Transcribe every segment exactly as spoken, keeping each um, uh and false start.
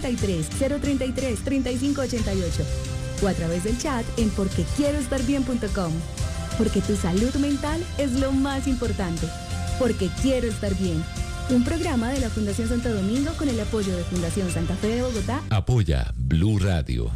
treinta y tres, cero treinta y tres, treinta y cinco ochenta y ocho o a través del chat en porque quiero estar bien punto com. Porque tu salud mental es lo más importante. Porque quiero estar bien. Un programa de la Fundación Santo Domingo con el apoyo de Fundación Santa Fe de Bogotá. Apoya Blue Radio.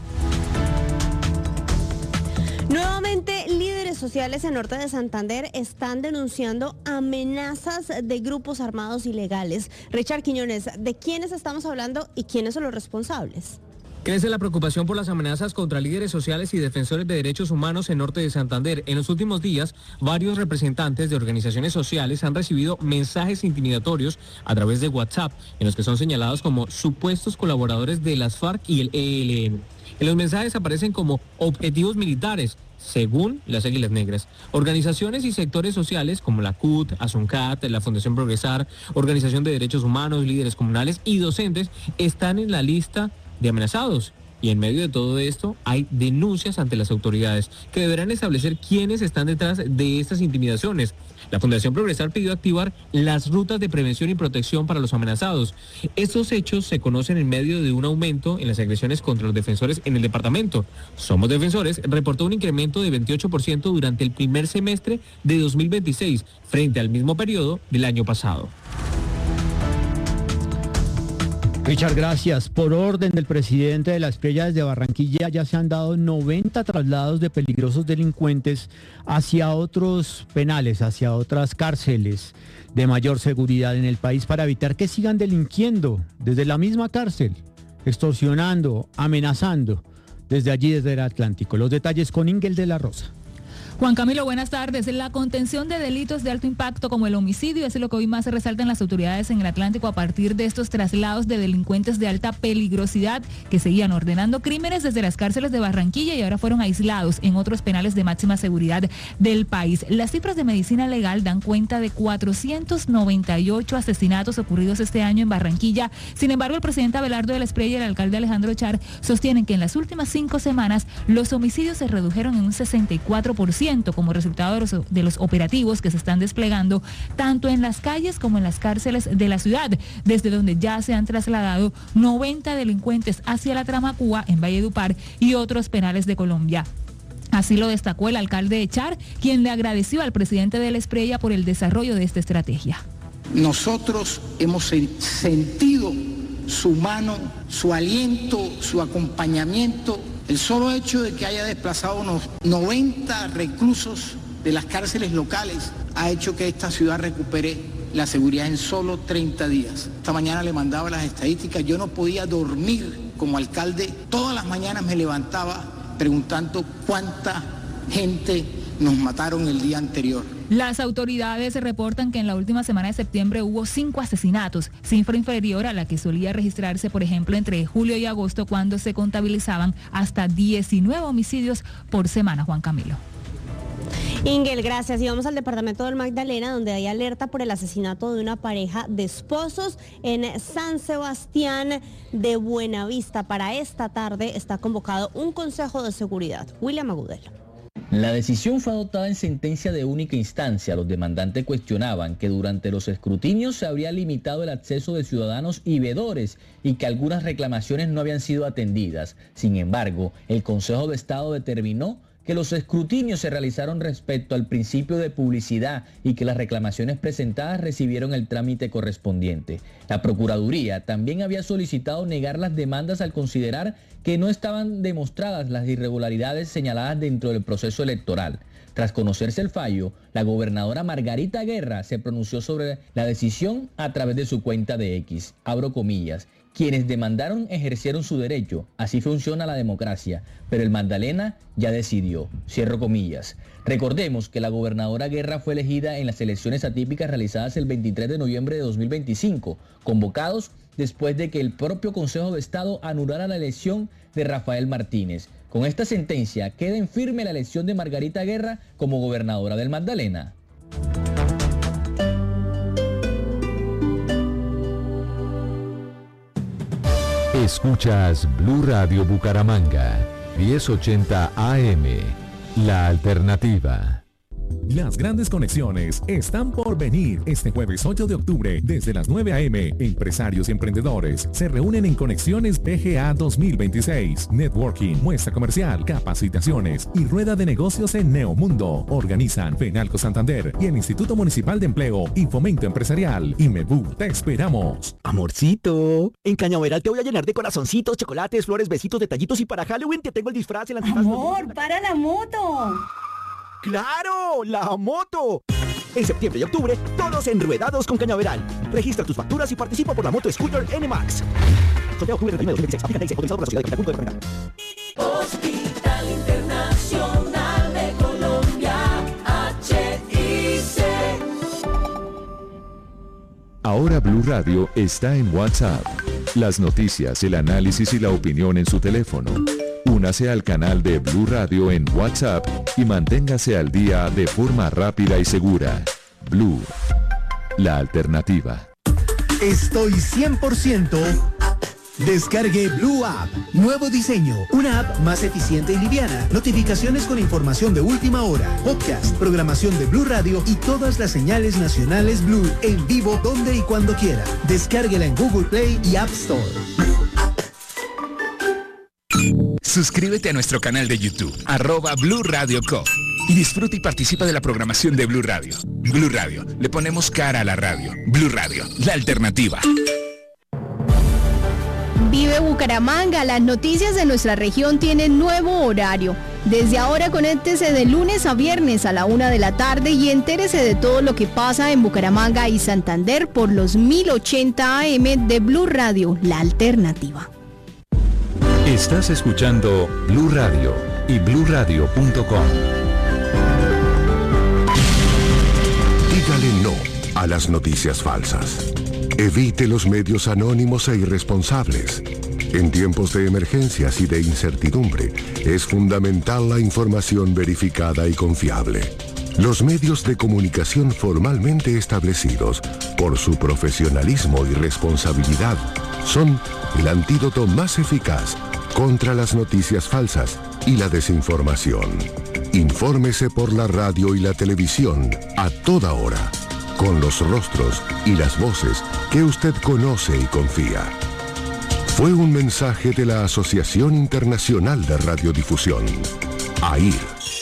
Nuevamente, líderes sociales en Norte de Santander están denunciando amenazas de grupos armados ilegales. Richard Quiñones, ¿de quiénes estamos hablando y quiénes son los responsables? Crece la preocupación por las amenazas contra líderes sociales y defensores de derechos humanos en Norte de Santander. En los últimos días, varios representantes de organizaciones sociales han recibido mensajes intimidatorios a través de WhatsApp, en los que son señalados como supuestos colaboradores de las FARC y el E L N. En los mensajes aparecen como objetivos militares, según las Águilas Negras. Organizaciones y sectores sociales como la C U T, ASUNCAT, la Fundación Progresar, Organización de Derechos Humanos, líderes comunales y docentes están en la lista de amenazados. Y en medio de todo esto hay denuncias ante las autoridades que deberán establecer quiénes están detrás de estas intimidaciones. La Fundación Progresar pidió activar las rutas de prevención y protección para los amenazados. Estos hechos se conocen en medio de un aumento en las agresiones contra los defensores en el departamento. Somos Defensores reportó un incremento de veintiocho por ciento durante el primer semestre de dos mil veintiséis frente al mismo periodo del año pasado. Richard, gracias. Por orden del presidente de la Espriella desde Barranquilla ya se han dado noventa traslados de peligrosos delincuentes hacia otros penales, hacia otras cárceles de mayor seguridad en el país para evitar que sigan delinquiendo desde la misma cárcel, extorsionando, amenazando desde allí, desde el Atlántico. Los detalles con Ingel de la Rosa. Juan Camilo, buenas tardes. La contención de delitos de alto impacto como el homicidio es lo que hoy más se resaltan las autoridades en el Atlántico a partir de estos traslados de delincuentes de alta peligrosidad que seguían ordenando crímenes desde las cárceles de Barranquilla y ahora fueron aislados en otros penales de máxima seguridad del país. Las cifras de medicina legal dan cuenta de cuatrocientos noventa y ocho asesinatos ocurridos este año en Barranquilla. Sin embargo, el presidente Abelardo de la Espriella y el alcalde Alejandro Char sostienen que en las últimas cinco semanas los homicidios se redujeron en un sesenta y cuatro por ciento. Como resultado de los, de los operativos que se están desplegando tanto en las calles como en las cárceles de la ciudad, desde donde ya se han trasladado noventa delincuentes hacia la Tramacúa en Valledupar y otros penales de Colombia. Así lo destacó el alcalde de Char, quien le agradeció al presidente de la Espriella por el desarrollo de esta estrategia. Nosotros hemos sentido su mano, su aliento, su acompañamiento. El solo hecho de que haya desplazado unos noventa reclusos de las cárceles locales ha hecho que esta ciudad recupere la seguridad en solo treinta días. Esta mañana le mandaba las estadísticas, yo no podía dormir como alcalde. Todas las mañanas me levantaba preguntando cuánta gente nos mataron el día anterior. Las autoridades reportan que en la última semana de septiembre hubo cinco asesinatos, cifra inferior a la que solía registrarse, por ejemplo, entre julio y agosto, cuando se contabilizaban hasta diecinueve homicidios por semana. Juan Camilo. Ingel, gracias. Y vamos al departamento del Magdalena, donde hay alerta por el asesinato de una pareja de esposos en San Sebastián de Buenavista. Para esta tarde está convocado un consejo de seguridad. William Agudelo. La decisión fue adoptada en sentencia de única instancia. Los demandantes cuestionaban que durante los escrutinios se habría limitado el acceso de ciudadanos y veedores y que algunas reclamaciones no habían sido atendidas. Sin embargo, el Consejo de Estado determinó que los escrutinios se realizaron respecto al principio de publicidad y que las reclamaciones presentadas recibieron el trámite correspondiente. La Procuraduría también había solicitado negar las demandas al considerar que no estaban demostradas las irregularidades señaladas dentro del proceso electoral. Tras conocerse el fallo, la gobernadora Margarita Guerra se pronunció sobre la decisión a través de su cuenta de X. Abro comillas. Quienes demandaron ejercieron su derecho, así funciona la democracia, pero el Magdalena ya decidió, cierro comillas. Recordemos que la gobernadora Guerra fue elegida en las elecciones atípicas realizadas el veintitrés de noviembre de dos mil veinticinco, convocados después de que el propio Consejo de Estado anulara la elección de Rafael Martínez. Con esta sentencia queda en firme la elección de Margarita Guerra como gobernadora del Magdalena. Escuchas Blue Radio Bucaramanga, diez ochenta A M, La Alternativa. Las grandes conexiones están por venir. Este jueves ocho de octubre, desde las nueve a eme, empresarios y emprendedores se reúnen en Conexiones B G A dos mil veintiséis. Networking, muestra comercial, capacitaciones y rueda de negocios en Neomundo. Organizan Fenalco Santander y el Instituto Municipal de Empleo y Fomento Empresarial. IMEBU, te esperamos. Amorcito, en Cañaveral te voy a llenar de corazoncitos, chocolates, flores, besitos, detallitos y para Halloween te tengo el disfraz, el antifaz. Amor, para la moto. ¡Claro! ¡La moto! En septiembre y octubre, todos enruedados con Cañaveral. Registra tus facturas y participa por la moto Scooter N MAX. Sorteo octubre treinta y nueve de dos mil veintiséis. Aplica T I C, autorizado por la Sociedad de Capital. Punto de Capital. Hospital Internacional de Colombia, H I C. Ahora Blue Radio está en WhatsApp. Las noticias, el análisis y la opinión en su teléfono. Únase al canal de Blue Radio en WhatsApp y manténgase al día de forma rápida y segura. Blue, la alternativa. Estoy cien por ciento. Descargue Blue App. Nuevo diseño. Una app más eficiente y liviana. Notificaciones con información de última hora. Podcast, programación de Blue Radio y todas las señales nacionales Blue en vivo donde y cuando quiera. Descárguela en Google Play y App Store. Suscríbete a nuestro canal de YouTube, arroba Blue Radio Co. Y disfruta y participa de la programación de Blue Radio. Blue Radio, le ponemos cara a la radio. Blue Radio, la alternativa. Vive Bucaramanga, las noticias de nuestra región tienen nuevo horario. Desde ahora conéctese de lunes a viernes a la una de la tarde y entérese de todo lo que pasa en Bucaramanga y Santander por los mil ochenta A M de Blue Radio, la alternativa. Estás escuchando Blue Radio y blue radio punto com. Dígale no a las noticias falsas. Evite los medios anónimos e irresponsables. En tiempos de emergencias y de incertidumbre, es fundamental la información verificada y confiable. Los medios de comunicación formalmente establecidos, por su profesionalismo y responsabilidad, son el antídoto más eficaz contra las noticias falsas y la desinformación. Infórmese por la radio y la televisión a toda hora, con los rostros y las voces que usted conoce y confía. Fue un mensaje de la Asociación Internacional de Radiodifusión, A I R.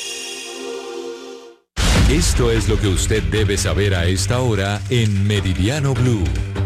Esto es lo que usted debe saber a esta hora en Meridiano Blue.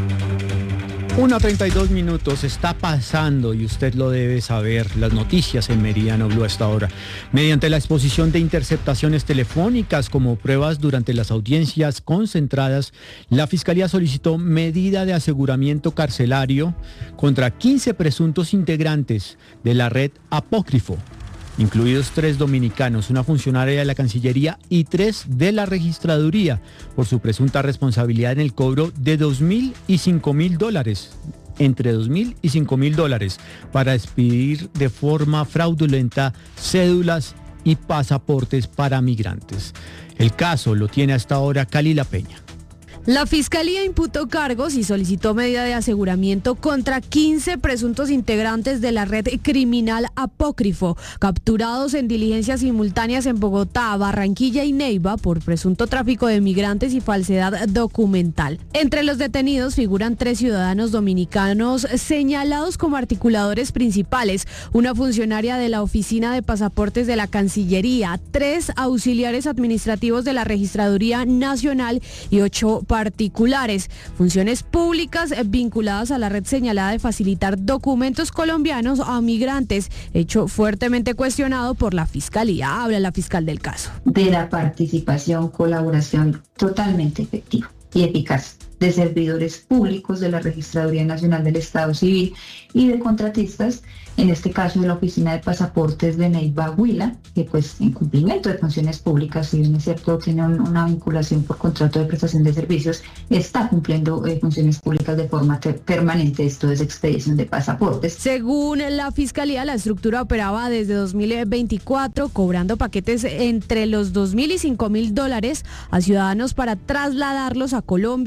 una treinta y dos minutos, está pasando y usted lo debe saber, las noticias en Meridiano Blue hasta ahora. Mediante la exposición de interceptaciones telefónicas como pruebas durante las audiencias concentradas, la Fiscalía solicitó medida de aseguramiento carcelario contra quince presuntos integrantes de la red Apócrifo, incluidos tres dominicanos, una funcionaria de la Cancillería y tres de la Registraduría, por su presunta responsabilidad en el cobro de dos mil y cinco mil dólares, entre dos mil y cinco mil dólares, para expedir de forma fraudulenta cédulas y pasaportes para migrantes. El caso lo tiene hasta ahora Cali La Peña. La Fiscalía imputó cargos y solicitó medida de aseguramiento contra quince presuntos integrantes de la red criminal Apócrifo, capturados en diligencias simultáneas en Bogotá, Barranquilla y Neiva por presunto tráfico de migrantes y falsedad documental. Entre los detenidos figuran tres ciudadanos dominicanos señalados como articuladores principales, una funcionaria de la Oficina de Pasaportes de la Cancillería, tres auxiliares administrativos de la Registraduría Nacional y ocho particulares, funciones públicas vinculadas a la red señalada de facilitar documentos colombianos a migrantes, hecho fuertemente cuestionado por la Fiscalía. Habla la fiscal del caso. De la participación, colaboración totalmente efectiva y eficaz de servidores públicos de la Registraduría Nacional del Estado Civil y de contratistas, en este caso de la Oficina de Pasaportes de Neiva Huila, que pues en cumplimiento de funciones públicas, si bien es cierto tiene un, una vinculación por contrato de prestación de servicios, está cumpliendo eh, funciones públicas de forma ter- permanente, esto es expedición de pasaportes. Según la Fiscalía, la estructura operaba desde dos mil veinticuatro, cobrando paquetes entre los dos mil y cinco mil dólares a ciudadanos para trasladarlos a Colombia, gestionar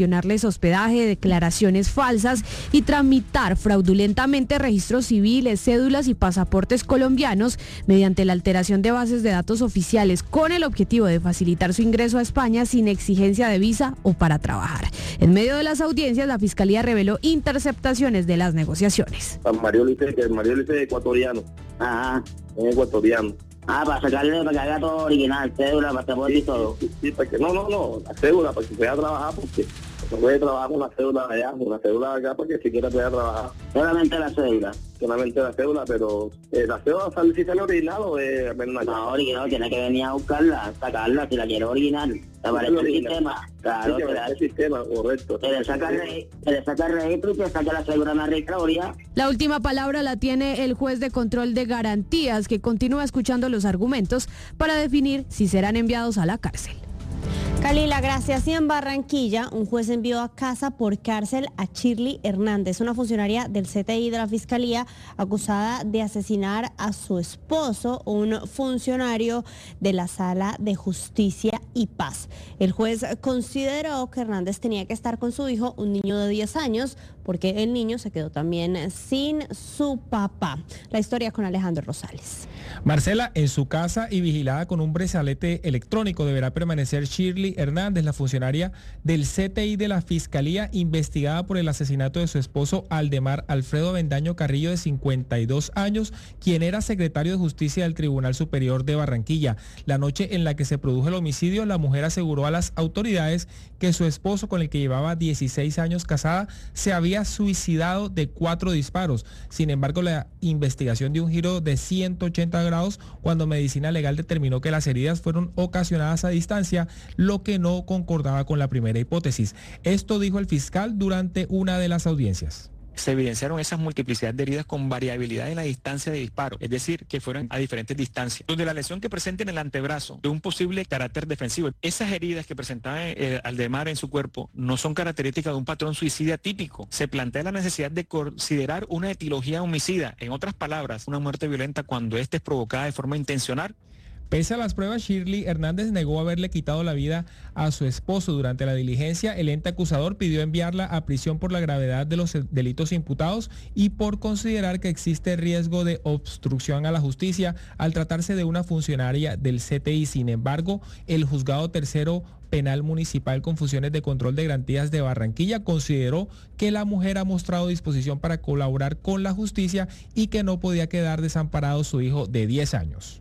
proporcionarles hospedaje, declaraciones falsas y tramitar fraudulentamente registros civiles, cédulas y pasaportes colombianos mediante la alteración de bases de datos oficiales con el objetivo de facilitar su ingreso a España sin exigencia de visa o para trabajar. En medio de las audiencias, la Fiscalía reveló interceptaciones de las negociaciones. Mario Lice, que Mario Lice es ecuatoriano. Ajá. Es ecuatoriano. Ah, para sacarle, para que haga todo original, cédula, pasaporte y todo. Sí, sí, para que, no, no, no, la cédula, para que pueda trabajar, porque no puede trabajar con la cédula de allá, con la cédula de acá, porque siquiera pueda trabajar. Solamente la cédula. Solamente la cédula, pero eh, la cédula sale, si sale original o es No, no, original, tiene que venir a buscarla, sacarla, si la quiere original. Te aparece el sistema, claro, sí, te da el sistema, correcto. Se le saca el, re, se le saca el registro y te saca la cédula en la registraduría. La última palabra la tiene el juez de control de garantías, que continúa escuchando los argumentos para definir si serán enviados a la cárcel. Kalila, gracias. Y en Barranquilla, un juez envió a casa por cárcel a Shirley Hernández, una funcionaria del C T I de la Fiscalía acusada de asesinar a su esposo, un funcionario de la Sala de Justicia y Paz. El juez consideró que Hernández tenía que estar con su hijo, un niño de diez años, porque el niño se quedó también sin su papá. La historia con Alejandro Rosales. Marcela, en su casa y vigilada con un brazalete electrónico deberá permanecer Shirley Hernández, la funcionaria del C T I de la Fiscalía, investigada por el asesinato de su esposo Aldemar Alfredo Avendaño Carrillo, de cincuenta y dos años, quien era secretario de Justicia del Tribunal Superior de Barranquilla. La noche en la que se produjo el homicidio, la mujer aseguró a las autoridades que su esposo, con el que llevaba dieciséis años casada, se había suicidado de cuatro disparos. Sin embargo, la investigación dio un giro de ciento ochenta grados cuando Medicina Legal determinó que las heridas fueron ocasionadas a distancia, lo que no concordaba con la primera hipótesis. Esto dijo el fiscal durante una de las audiencias. Se evidenciaron esas multiplicidad de heridas con variabilidad en la distancia de disparo, es decir, que fueron a diferentes distancias, donde la lesión que presenta en el antebrazo de un posible carácter defensivo. Esas heridas que presentaba eh, Aldemar en su cuerpo no son características de un patrón suicida típico. Se plantea la necesidad de considerar una etiología homicida, en otras palabras, una muerte violenta cuando ésta es provocada de forma intencional. Pese a las pruebas, Shirley Hernández negó haberle quitado la vida a su esposo. Durante la diligencia, el ente acusador pidió enviarla a prisión por la gravedad de los delitos imputados y por considerar que existe riesgo de obstrucción a la justicia al tratarse de una funcionaria del C T I. Sin embargo, el juzgado tercero penal municipal con funciones de control de garantías de Barranquilla consideró que la mujer ha mostrado disposición para colaborar con la justicia y que no podía quedar desamparado su hijo de diez años.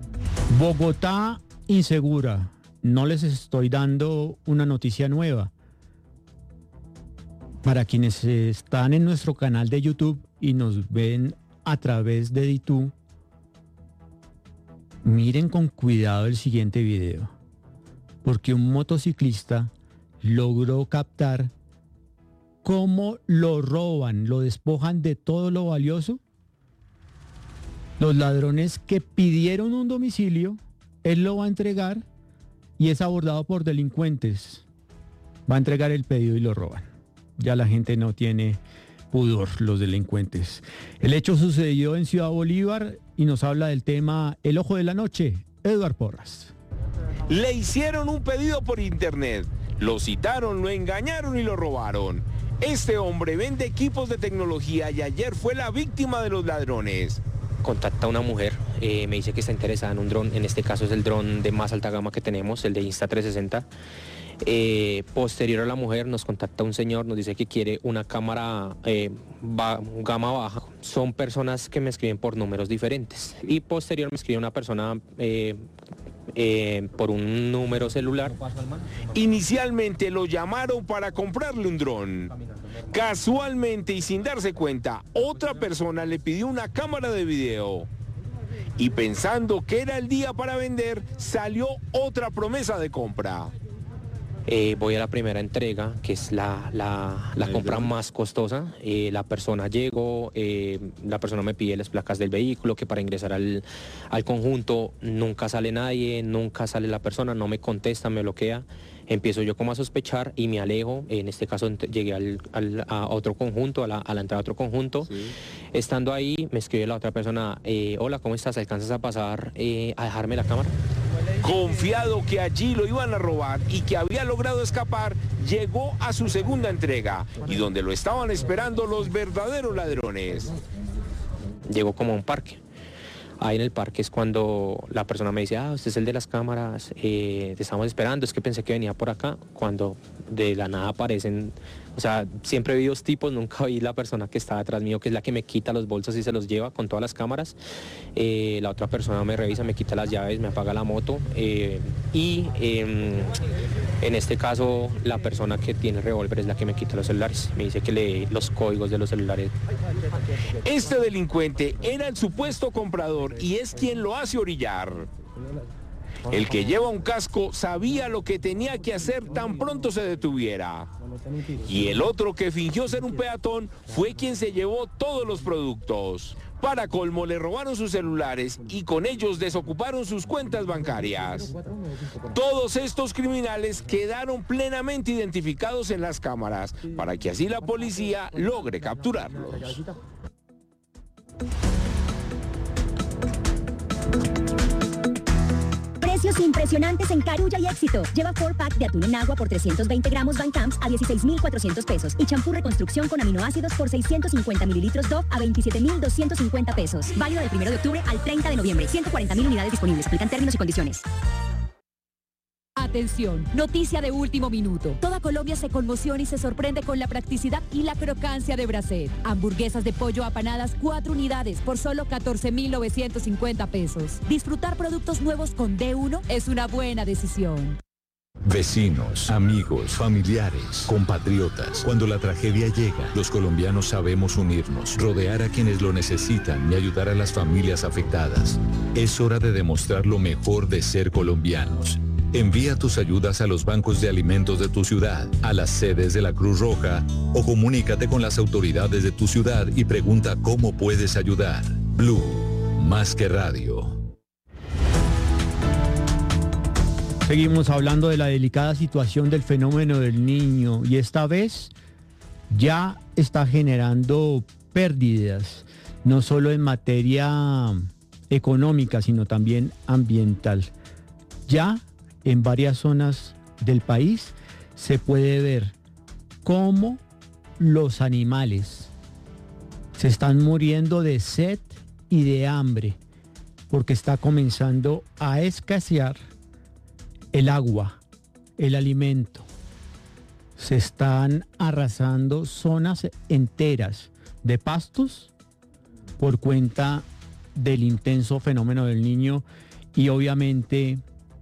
Bogotá insegura. No les estoy dando una noticia nueva. Para quienes están en nuestro canal de YouTube y nos ven a través de DiTu, miren con cuidado el siguiente video, porque un motociclista logró captar cómo lo roban, lo despojan de todo lo valioso. Los ladrones que pidieron un domicilio, él lo va a entregar y es abordado por delincuentes. Va a entregar el pedido y lo roban. Ya la gente no tiene pudor, los delincuentes. El hecho sucedió en Ciudad Bolívar y nos habla del tema El Ojo de la Noche, Eduard Porras. Le hicieron un pedido por internet, lo citaron, lo engañaron y lo robaron. Este hombre vende equipos de tecnología y ayer fue la víctima de los ladrones. Contacta a una mujer, eh, me dice que está interesada en un dron, en este caso es el dron de más alta gama que tenemos, el de Insta trescientos sesenta. Eh, posterior a la mujer nos contacta un señor, nos dice que quiere una cámara eh, ba gama baja. Son personas que me escriben por números diferentes. Y posterior me escribe una persona eh, eh, por un número celular. Inicialmente lo llamaron para comprarle un dron. Casualmente y sin darse cuenta, otra persona le pidió una cámara de video. Y pensando que era el día para vender, salió otra promesa de compra. Eh, voy a la primera entrega, que es la, la, la compra más costosa. Eh, la persona llegó, eh, la persona me pide las placas del vehículo, que para ingresar al, al conjunto nunca sale nadie, nunca sale la persona, no me contesta, me bloquea. Empiezo yo como a sospechar y me alejo. En este caso llegué al, al, a otro conjunto, a la, a la entrada a otro conjunto. Sí. Estando ahí, me escribe la otra persona, eh, hola, ¿cómo estás? ¿Alcanzas a pasar eh, a dejarme la cámara? Confiado que allí lo iban a robar y que había logrado escapar, llegó a su segunda entrega y donde lo estaban esperando los verdaderos ladrones. Llegó como a un parque. Ahí en el parque es cuando la persona me dice, ah, usted es el de las cámaras, eh, te estamos esperando, es que pensé que venía por acá, cuando de la nada aparecen, o sea, siempre vi dos tipos, nunca vi la persona que está detrás mío, que es la que me quita los bolsos y se los lleva con todas las cámaras. Eh, la otra persona me revisa, me quita las llaves, me apaga la moto eh, y eh, en este caso la persona que tiene revólver es la que me quita los celulares, me dice que lee los códigos de los celulares. Este delincuente era el supuesto comprador y es quien lo hace orillar. El que lleva un casco sabía lo que tenía que hacer tan pronto se detuviera. Y el otro que fingió ser un peatón fue quien se llevó todos los productos. Para colmo le robaron sus celulares y con ellos desocuparon sus cuentas bancarias. Todos estos criminales quedaron plenamente identificados en las cámaras para que así la policía logre capturarlos. Precios impresionantes en Carulla y Éxito. Lleva four pack de atún en agua por trescientos veinte gramos Van Camps a dieciséis mil cuatrocientos pesos y champú reconstrucción con aminoácidos por seiscientos cincuenta mililitros Dove a veintisiete mil doscientos cincuenta pesos. Válido del primero de octubre al treinta de noviembre. ciento cuarenta mil unidades disponibles. Aplican términos y condiciones. Atención, noticia de último minuto. Toda Colombia se conmociona y se sorprende con la practicidad y la crocancia de Bracet. Hamburguesas de pollo apanadas, cuatro unidades por solo catorce mil novecientos cincuenta pesos. Disfrutar productos nuevos con D uno es una buena decisión. Vecinos, amigos, familiares, compatriotas. Cuando la tragedia llega, los colombianos sabemos unirnos, rodear a quienes lo necesitan y ayudar a las familias afectadas. Es hora de demostrar lo mejor de ser colombianos. Envía tus ayudas a los bancos de alimentos de tu ciudad, a las sedes de la Cruz Roja o comunícate con las autoridades de tu ciudad y pregunta cómo puedes ayudar. Blue, más que radio. Seguimos hablando de la delicada situación del fenómeno del niño y esta vez ya está generando pérdidas, no solo en materia económica, sino también ambiental. Ya en varias zonas del país se puede ver cómo los animales se están muriendo de sed y de hambre porque está comenzando a escasear el agua, el alimento. Se están arrasando zonas enteras de pastos por cuenta del intenso fenómeno del Niño y obviamente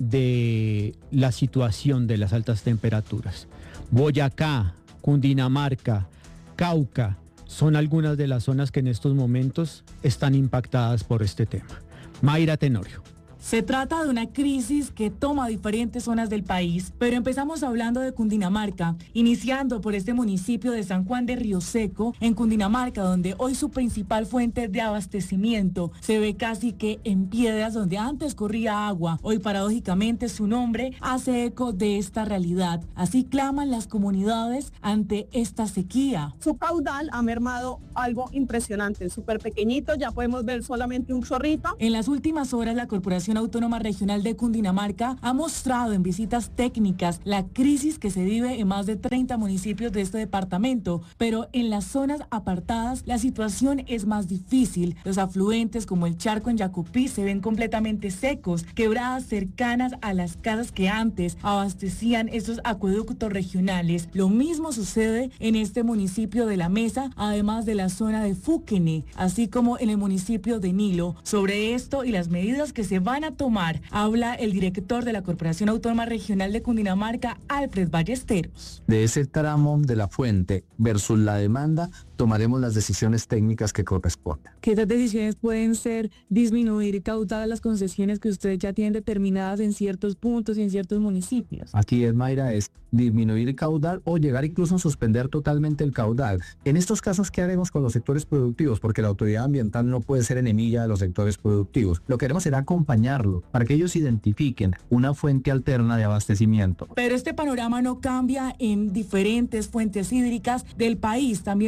de la situación de las altas temperaturas. Boyacá, Cundinamarca, Cauca son algunas de las zonas que en estos momentos están impactadas por este tema. Mayra Tenorio. Se trata de una crisis que toma diferentes zonas del país, pero empezamos hablando de Cundinamarca, iniciando por este municipio de San Juan de Río Seco, en Cundinamarca, donde hoy su principal fuente de abastecimiento se ve casi que en piedras, donde antes corría agua. Hoy paradójicamente su nombre hace eco de esta realidad. Así claman las comunidades ante esta sequía. Su caudal ha mermado algo impresionante, súper pequeñito, ya podemos ver solamente un chorrito. En las últimas horas la Corporación Autónoma Regional de Cundinamarca ha mostrado en visitas técnicas la crisis que se vive en más de treinta municipios de este departamento, pero en las zonas apartadas la situación es más difícil. Los afluentes como el charco en Yacupí se ven completamente secos, quebradas cercanas a las casas que antes abastecían estos acueductos regionales. Lo mismo sucede en este municipio de La Mesa, además de la zona de Fuquene, así como en el municipio de Nilo. Sobre esto y las medidas que se van a tomar, habla el director de la Corporación Autónoma Regional de Cundinamarca, Alfred Ballesteros. De ese tramo de la fuente versus la demanda, tomaremos las decisiones técnicas que correspondan. ¿Qué esas decisiones pueden ser disminuir y caudar las concesiones que ustedes ya tienen determinadas en ciertos puntos y en ciertos municipios? Aquí es, Mayra, es disminuir el caudal o llegar incluso a suspender totalmente el caudal. En estos casos, ¿qué haremos con los sectores productivos? Porque la autoridad ambiental no puede ser enemiga de los sectores productivos. Lo que queremos será acompañarlo para que ellos identifiquen una fuente alterna de abastecimiento. Pero este panorama no cambia en diferentes fuentes hídricas del país. También vamos a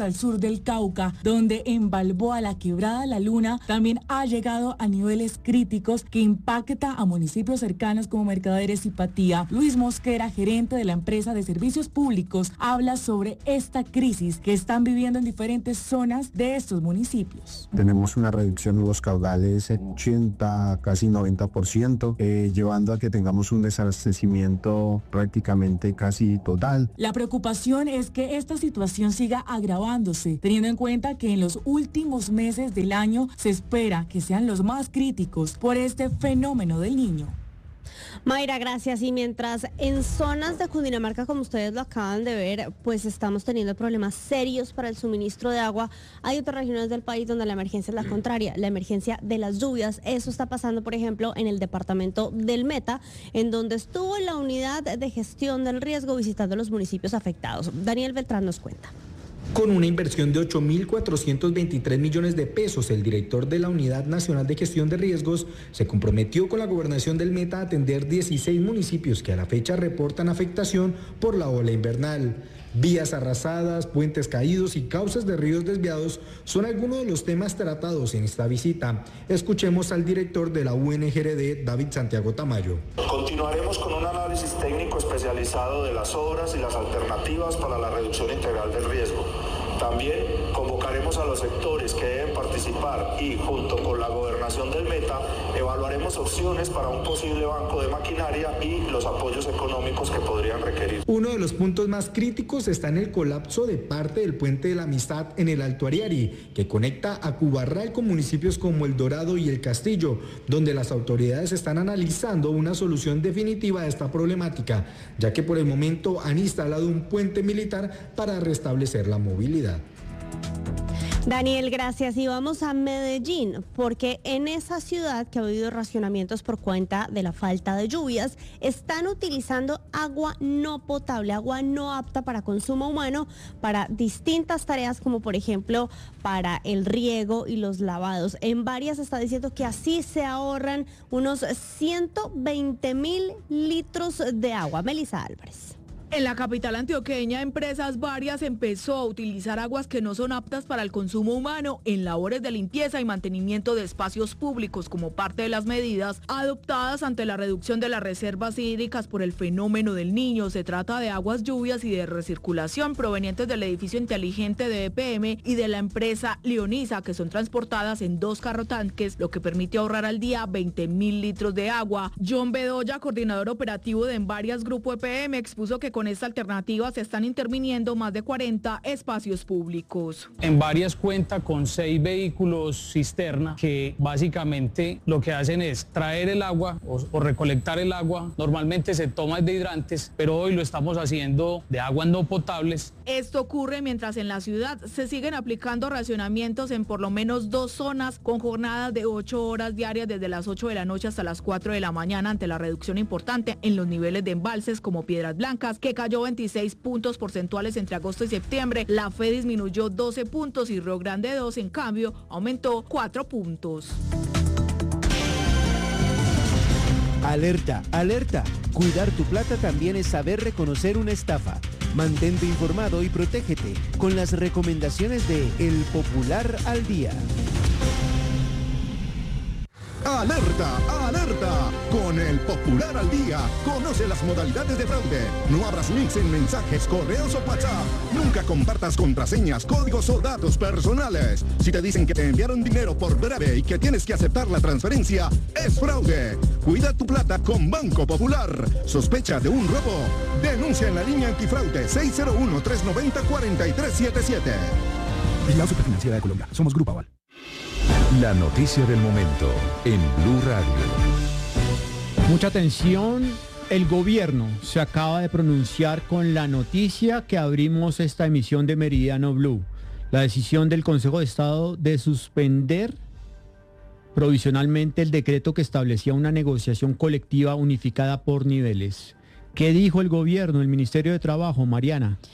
al sur del Cauca, donde en Balboa la quebrada La Luna también ha llegado a niveles críticos que impacta a municipios cercanos como Mercaderes y Patía. Luis Mosquera, gerente de la empresa de servicios públicos, habla sobre esta crisis que están viviendo en diferentes zonas de estos municipios. Tenemos una reducción de los caudales en ochenta, casi noventa por ciento, eh, llevando a que tengamos un desabastecimiento prácticamente casi total. La preocupación es que esta situación siga agravándose, teniendo en cuenta que en los últimos meses del año se espera que sean los más críticos por este fenómeno del Niño. Mayra, gracias. Y mientras en zonas de Cundinamarca, como ustedes lo acaban de ver, pues estamos teniendo problemas serios para el suministro de agua, hay otras regiones del país donde la emergencia es la contraria, la emergencia de las lluvias. Eso está pasando, por ejemplo, en el departamento del Meta, en donde estuvo la unidad de gestión del riesgo visitando los municipios afectados. Daniel Beltrán nos cuenta. Con una inversión de ocho mil cuatrocientos veintitrés millones de pesos, el director de la Unidad Nacional de Gestión de Riesgos se comprometió con la gobernación del Meta a atender dieciséis municipios que a la fecha reportan afectación por la ola invernal. Vías arrasadas, puentes caídos y causas de ríos desviados son algunos de los temas tratados en esta visita. Escuchemos al director de la U N G R D, David Santiago Tamayo. Continuaremos con un análisis técnico especializado de las obras y las alternativas para la reducción integral del riesgo. También convocaremos a los sectores que deben participar y, junto con la gobernación del Meta, evaluaremos opciones para un posible banco de maquinaria y los apoyos económicos que podrían requerir. Uno de los puntos más críticos está en el colapso de parte del Puente de la Amistad en el Alto Ariari, que conecta a Cubarral con municipios como El Dorado y El Castillo, donde las autoridades están analizando una solución definitiva a esta problemática, ya que por el momento han instalado un puente militar para restablecer la movilidad. Daniel, gracias. Y vamos a Medellín, porque en esa ciudad que ha habido racionamientos por cuenta de la falta de lluvias, están utilizando agua no potable, agua no apta para consumo humano, para distintas tareas como por ejemplo para el riego y los lavados. En varias está diciendo que así se ahorran unos ciento veinte mil litros de agua. Melissa Álvarez. En la capital antioqueña, empresas varias empezó a utilizar aguas que no son aptas para el consumo humano en labores de limpieza y mantenimiento de espacios públicos como parte de las medidas adoptadas ante la reducción de las reservas hídricas por el fenómeno del Niño. Se trata de aguas lluvias y de recirculación provenientes del edificio inteligente de E P M y de la empresa Leonisa, que son transportadas en dos carrotanques, lo que permite ahorrar al día veinte mil litros de agua. John Bedoya, coordinador operativo de Envarias Grupo E P M, expuso que con esta alternativa se están interviniendo más de cuarenta espacios públicos. Envarias cuenta con seis vehículos cisterna que básicamente lo que hacen es traer el agua o, o recolectar el agua. Normalmente se toma de hidrantes, pero hoy lo estamos haciendo de aguas no potables. Esto ocurre mientras en la ciudad se siguen aplicando racionamientos en por lo menos dos zonas con jornadas de ocho horas diarias desde las ocho de la noche hasta las cuatro de la mañana ante la reducción importante en los niveles de embalses como Piedras Blancas, que cayó veintiséis puntos porcentuales entre agosto y septiembre. La F E disminuyó doce puntos y Río Grande dos, en cambio, aumentó cuatro puntos. Alerta, alerta. Cuidar tu plata también es saber reconocer una estafa. Mantente informado y protégete con las recomendaciones de El Popular al Día. ¡Alerta! ¡Alerta! Con El Popular al Día, conoce las modalidades de fraude. No abras links en mensajes, correos o WhatsApp. Nunca compartas contraseñas, códigos o datos personales. Si te dicen que te enviaron dinero por breve y que tienes que aceptar la transferencia, es fraude. Cuida tu plata con Banco Popular. Sospecha de un robo. Denuncia en la línea antifraude seis cero uno, tres nueve cero, cuatro tres siete siete. Vigilado Superfinanciera de Colombia. Somos Grupo Aval. La noticia del momento en Blue Radio. Mucha atención, el gobierno se acaba de pronunciar con la noticia que abrimos esta emisión de Meridiano Blue. La decisión del Consejo de Estado de suspender provisionalmente el decreto que establecía una negociación colectiva unificada por niveles. ¿Qué dijo el gobierno, el Ministerio de Trabajo, Mariana?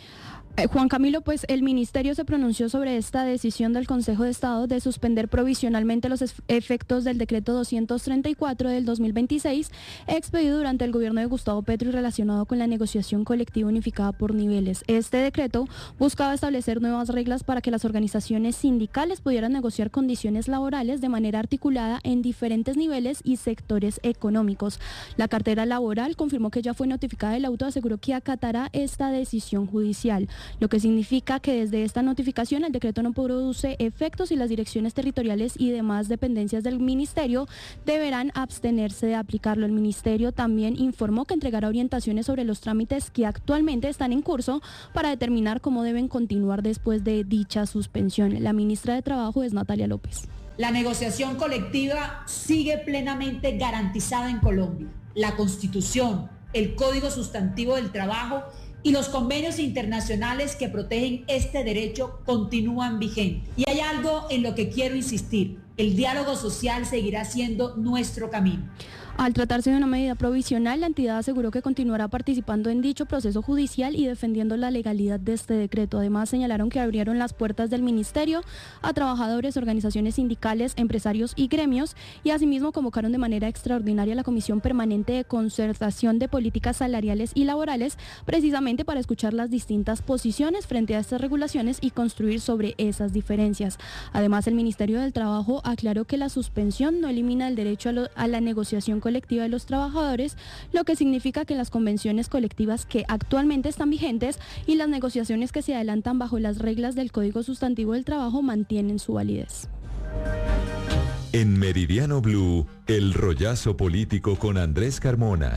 Eh, Juan Camilo, pues el ministerio se pronunció sobre esta decisión del Consejo de Estado de suspender provisionalmente los efectos del decreto doscientos treinta y cuatro del dos mil veintiséis, expedido durante el gobierno de Gustavo Petro y relacionado con la negociación colectiva unificada por niveles. Este decreto buscaba establecer nuevas reglas para que las organizaciones sindicales pudieran negociar condiciones laborales de manera articulada en diferentes niveles y sectores económicos. La cartera laboral confirmó que ya fue notificada y el auto aseguró que acatará esta decisión judicial, lo que significa que desde esta notificación el decreto no produce efectos y las direcciones territoriales y demás dependencias del ministerio deberán abstenerse de aplicarlo. El ministerio también informó que entregará orientaciones sobre los trámites que actualmente están en curso para determinar cómo deben continuar después de dicha suspensión. La ministra de Trabajo es Natalia López. La negociación colectiva sigue plenamente garantizada en Colombia. La Constitución, el Código Sustantivo del Trabajo y los convenios internacionales que protegen este derecho continúan vigentes. Y hay algo en lo que quiero insistir: el diálogo social seguirá siendo nuestro camino. Al tratarse de una medida provisional, la entidad aseguró que continuará participando en dicho proceso judicial y defendiendo la legalidad de este decreto. Además, señalaron que abrieron las puertas del ministerio a trabajadores, organizaciones sindicales, empresarios y gremios, y asimismo convocaron de manera extraordinaria la Comisión Permanente de Concertación de Políticas Salariales y Laborales, precisamente para escuchar las distintas posiciones frente a estas regulaciones y construir sobre esas diferencias. Además, el Ministerio del Trabajo aclaró que la suspensión no elimina el derecho a, lo, a la negociación colectiva de los trabajadores, lo que significa que las convenciones colectivas que actualmente están vigentes y las negociaciones que se adelantan bajo las reglas del Código Sustantivo del Trabajo mantienen su validez. En Meridiano Blue, el rollazo político con Andrés Carmona.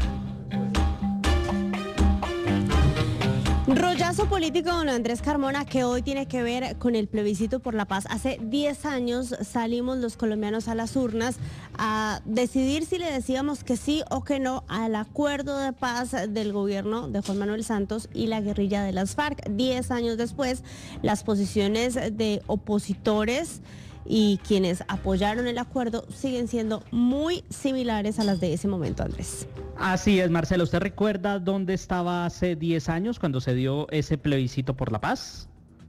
Rollazo político con Andrés Carmona, que hoy tiene que ver con el plebiscito por la paz. Hace diez años salimos los colombianos a las urnas a decidir si le decíamos que sí o que no al acuerdo de paz del gobierno de Juan Manuel Santos y la guerrilla de las FARC. Diez años después, las posiciones de opositores y quienes apoyaron el acuerdo siguen siendo muy similares a las de ese momento, Andrés. Así es, Marcela. ¿Usted recuerda dónde estaba hace diez años cuando se dio ese plebiscito por la paz?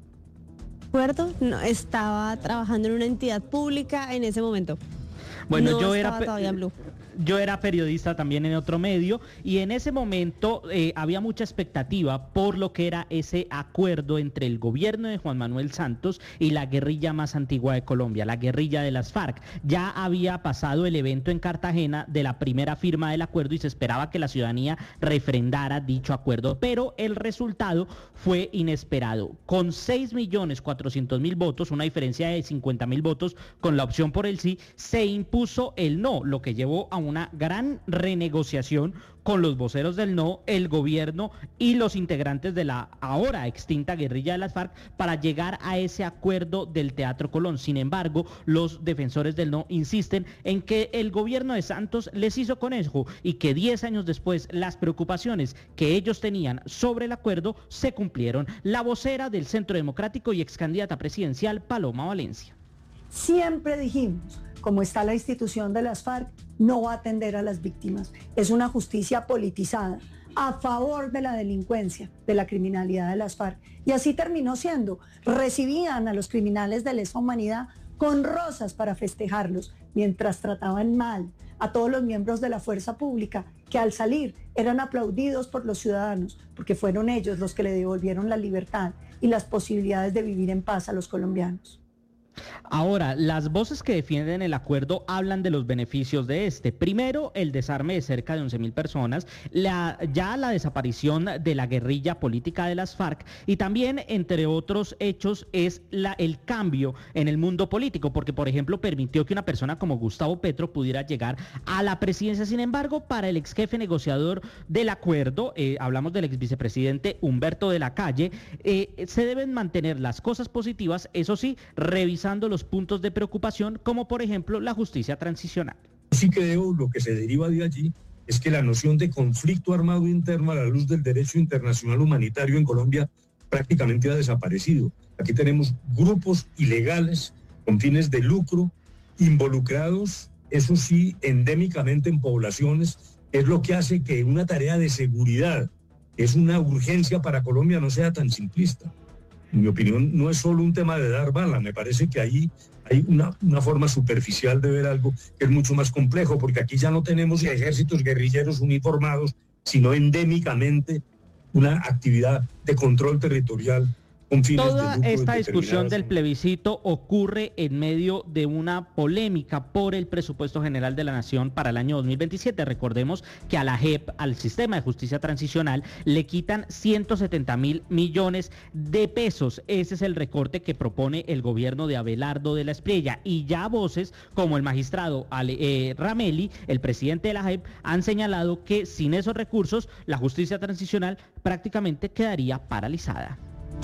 ¿Recuerdo? No, estaba trabajando en una entidad pública en ese momento. Bueno, no yo era todavía en Blue. Yo era periodista también en otro medio y en ese momento eh, había mucha expectativa por lo que era ese acuerdo entre el gobierno de Juan Manuel Santos y la guerrilla más antigua de Colombia, la guerrilla de las FARC. Ya había pasado el evento en Cartagena de la primera firma del acuerdo y se esperaba que la ciudadanía refrendara dicho acuerdo, pero el resultado fue inesperado. Con seis millones cuatrocientos mil votos, una diferencia de cincuenta mil votos con la opción por el sí, se impuso el no, lo que llevó a una gran renegociación con los voceros del no, el gobierno y los integrantes de la ahora extinta guerrilla de las FARC para llegar a ese acuerdo del Teatro Colón. Sin embargo, los defensores del no insisten en que el gobierno de Santos les hizo conejo y que diez años después las preocupaciones que ellos tenían sobre el acuerdo se cumplieron. La vocera del Centro Democrático y excandidata presidencial, Paloma Valencia. Siempre dijimos, como está la institución de las FARC, no va a atender a las víctimas. Es una justicia politizada, a favor de la delincuencia, de la criminalidad de las FARC. Y así terminó siendo. Recibían a los criminales de lesa humanidad con rosas para festejarlos, mientras trataban mal a todos los miembros de la fuerza pública, que al salir eran aplaudidos por los ciudadanos, porque fueron ellos los que le devolvieron la libertad y las posibilidades de vivir en paz a los colombianos. Ahora, las voces que defienden el acuerdo hablan de los beneficios de este. Primero, el desarme de cerca de once mil personas, la, ya la desaparición de la guerrilla política de las FARC y también, entre otros hechos, es la, el cambio en el mundo político, porque, por ejemplo, permitió que una persona como Gustavo Petro pudiera llegar a la presidencia. Sin embargo, para el ex jefe negociador del acuerdo, eh, hablamos del ex vicepresidente Humberto de la Calle, eh, se deben mantener las cosas positivas, eso sí, revisando los puntos de preocupación, como por ejemplo la justicia transicional. Sí creo lo que se deriva de allí es que la noción de conflicto armado interno a la luz del derecho internacional humanitario en Colombia prácticamente ha desaparecido. Aquí tenemos grupos ilegales con fines de lucro involucrados, eso sí, endémicamente en poblaciones, es lo que hace que una tarea de seguridad es una urgencia para Colombia no sea tan simplista. En mi opinión, no es solo un tema de dar bala, me parece que ahí hay una, una forma superficial de ver algo que es mucho más complejo, porque aquí ya no tenemos ejércitos guerrilleros uniformados, sino endémicamente una actividad de control territorial. Toda esta discusión del plebiscito ocurre en medio de una polémica por el presupuesto general de la Nación para el año dos mil veintisiete. Recordemos que a la J E P, al Sistema de Justicia Transicional, le quitan ciento setenta mil millones de pesos. Ese es el recorte que propone el gobierno de Abelardo de la Espriella. Y ya voces como el magistrado Ale, eh, Rameli, el presidente de la J E P, han señalado que sin esos recursos la justicia transicional prácticamente quedaría paralizada.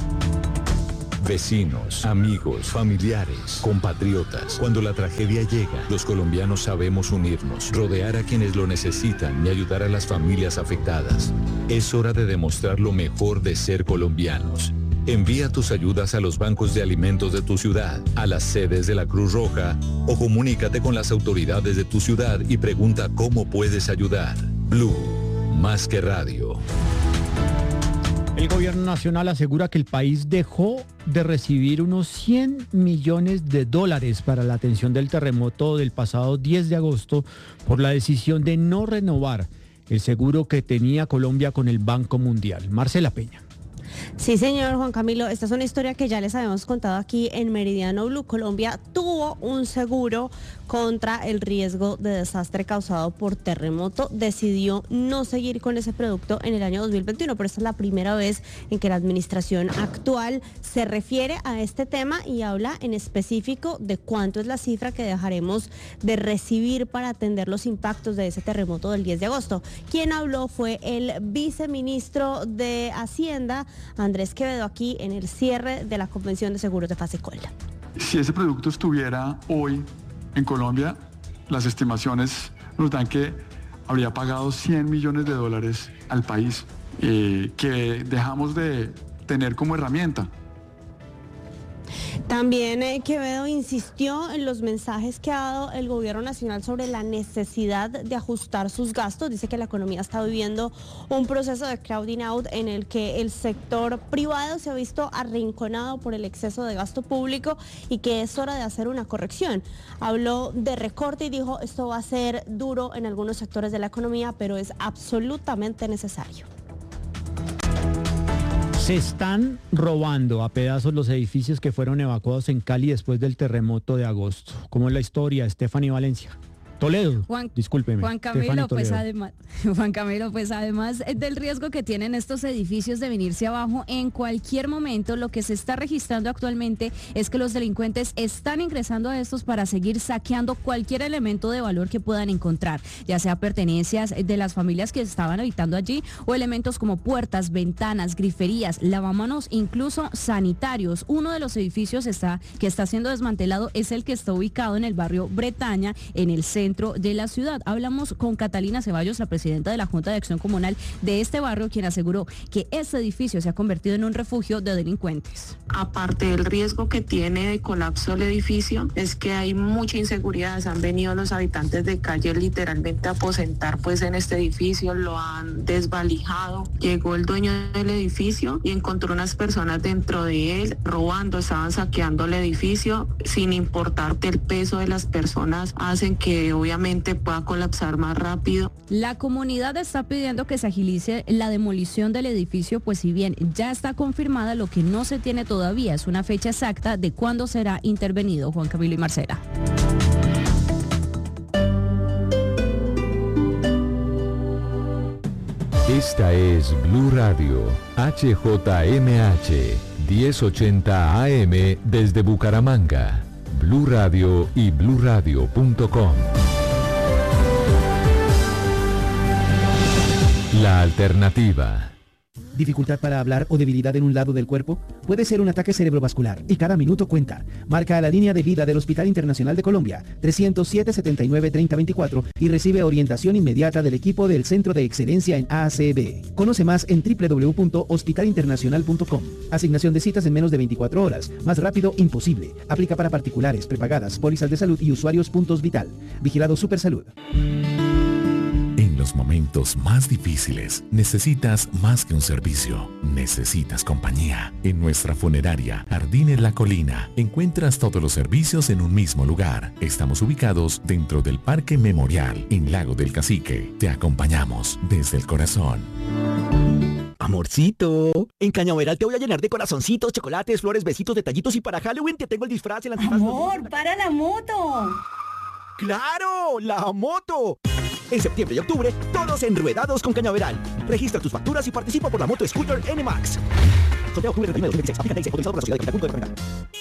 Vecinos, amigos, familiares, compatriotas. Cuando la tragedia llega, los colombianos sabemos unirnos, rodear a quienes lo necesitan y ayudar a las familias afectadas. Es hora de demostrar lo mejor de ser colombianos. Envía tus ayudas a los bancos de alimentos de tu ciudad, a las sedes de la Cruz Roja o comunícate con las autoridades de tu ciudad y pregunta cómo puedes ayudar. Blue, más que radio. El gobierno nacional asegura que el país dejó de recibir unos cien millones de dólares para la atención del terremoto del pasado diez de agosto por la decisión de no renovar el seguro que tenía Colombia con el Banco Mundial. Marcela Peña. Sí, señor Juan Camilo, esta es una historia que ya les habíamos contado aquí en Meridiano Blue. Colombia tuvo un seguro contra el riesgo de desastre causado por terremoto. Decidió no seguir con ese producto en el año dos mil veintiuno, pero esta es la primera vez en que la administración actual se refiere a este tema y habla en específico de cuánto es la cifra que dejaremos de recibir para atender los impactos de ese terremoto del diez de agosto. Quien habló fue el viceministro de Hacienda, Andrés Quevedo, aquí en el cierre de la Convención de Seguros de Fasecol. Si ese producto estuviera hoy en Colombia, las estimaciones nos dan que habría pagado cien millones de dólares al país, eh, que dejamos de tener como herramienta. También eh, Quevedo insistió en los mensajes que ha dado el gobierno nacional sobre la necesidad de ajustar sus gastos. Dice que la economía está viviendo un proceso de crowding out en el que el sector privado se ha visto arrinconado por el exceso de gasto público y que es hora de hacer una corrección. Habló de recorte y dijo esto va a ser duro en algunos sectores de la economía, pero es absolutamente necesario. Se están robando a pedazos los edificios que fueron evacuados en Cali después del terremoto de agosto. ¿Cómo es la historia? Stephanie Valencia. Toledo, Juan, discúlpeme. Juan Camilo, pues además, Juan Camilo, pues además del riesgo que tienen estos edificios de venirse abajo en cualquier momento, lo que se está registrando actualmente es que los delincuentes están ingresando a estos para seguir saqueando cualquier elemento de valor que puedan encontrar, ya sea pertenencias de las familias que estaban habitando allí o elementos como puertas, ventanas, griferías, lavamanos, incluso sanitarios. Uno de los edificios está, que está siendo desmantelado es el que está ubicado en el barrio Bretaña, en el centro de la ciudad. Hablamos con Catalina Ceballos, la presidenta de la Junta de Acción Comunal de este barrio, quien aseguró que este edificio se ha convertido en un refugio de delincuentes. Aparte del riesgo que tiene de colapso el edificio, es que hay mucha inseguridad. Han venido los habitantes de calle literalmente a aposentar pues en este edificio, lo han desvalijado. Llegó el dueño del edificio y encontró unas personas dentro de él robando, estaban saqueando el edificio sin importarte el peso de las personas, hacen que obviamente pueda colapsar más rápido. La comunidad está pidiendo que se agilice la demolición del edificio, pues si bien ya está confirmada, lo que no se tiene todavía es una fecha exacta de cuándo será intervenido. Juan Camilo y Marcela. Esta es Blue Radio, H J M H, diez ochenta A M desde Bucaramanga. Blue Radio y blue radio punto com. La alternativa. ¿Dificultad para hablar o debilidad en un lado del cuerpo? Puede ser un ataque cerebrovascular y cada minuto cuenta. Marca a la línea de vida del Hospital Internacional de Colombia, trescientos siete, setenta y nueve, treinta veinticuatro y recibe orientación inmediata del equipo del Centro de Excelencia en A C V. Conoce más en doble u doble u doble u punto hospital internacional punto com. Asignación de citas en menos de veinticuatro horas. Más rápido, imposible. Aplica para particulares, prepagadas, pólizas de salud y usuarios puntos vital. Vigilado Supersalud. Los los momentos más difíciles, necesitas más que un servicio, necesitas compañía. En nuestra funeraria, Jardines La Colina, encuentras todos los servicios en un mismo lugar. Estamos ubicados dentro del Parque Memorial, en Lago del Cacique. Te acompañamos desde el corazón. Amorcito, en Cañaveral te voy a llenar de corazoncitos, chocolates, flores, besitos, detallitos y para Halloween te tengo el disfraz, el antifaz. Amor, para la moto. ¡Claro! ¡La moto! En septiembre y octubre, todos enruedados con Cañaveral. Registra tus facturas y participa por la moto Scooter N MAX. Sorteo octubre treinta y uno de dos mil dieciséis. Aplica T I C, autorizado por la Sociedad de Capital. Punto de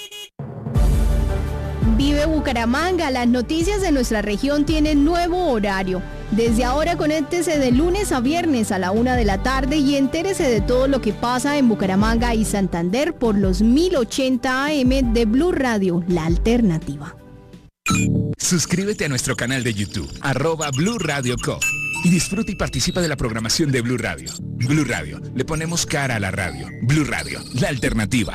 Vive Bucaramanga, las noticias de nuestra región tienen nuevo horario. Desde ahora conéctese de lunes a viernes a la una de la tarde y entérese de todo lo que pasa en Bucaramanga y Santander por los mil ochenta A M de Blue Radio, la alternativa. Suscríbete a nuestro canal de YouTube, arroba Blue Radio Co. Y disfruta y participa de la programación de Blue Radio. Blue Radio, le ponemos cara a la radio. Blue Radio, la alternativa.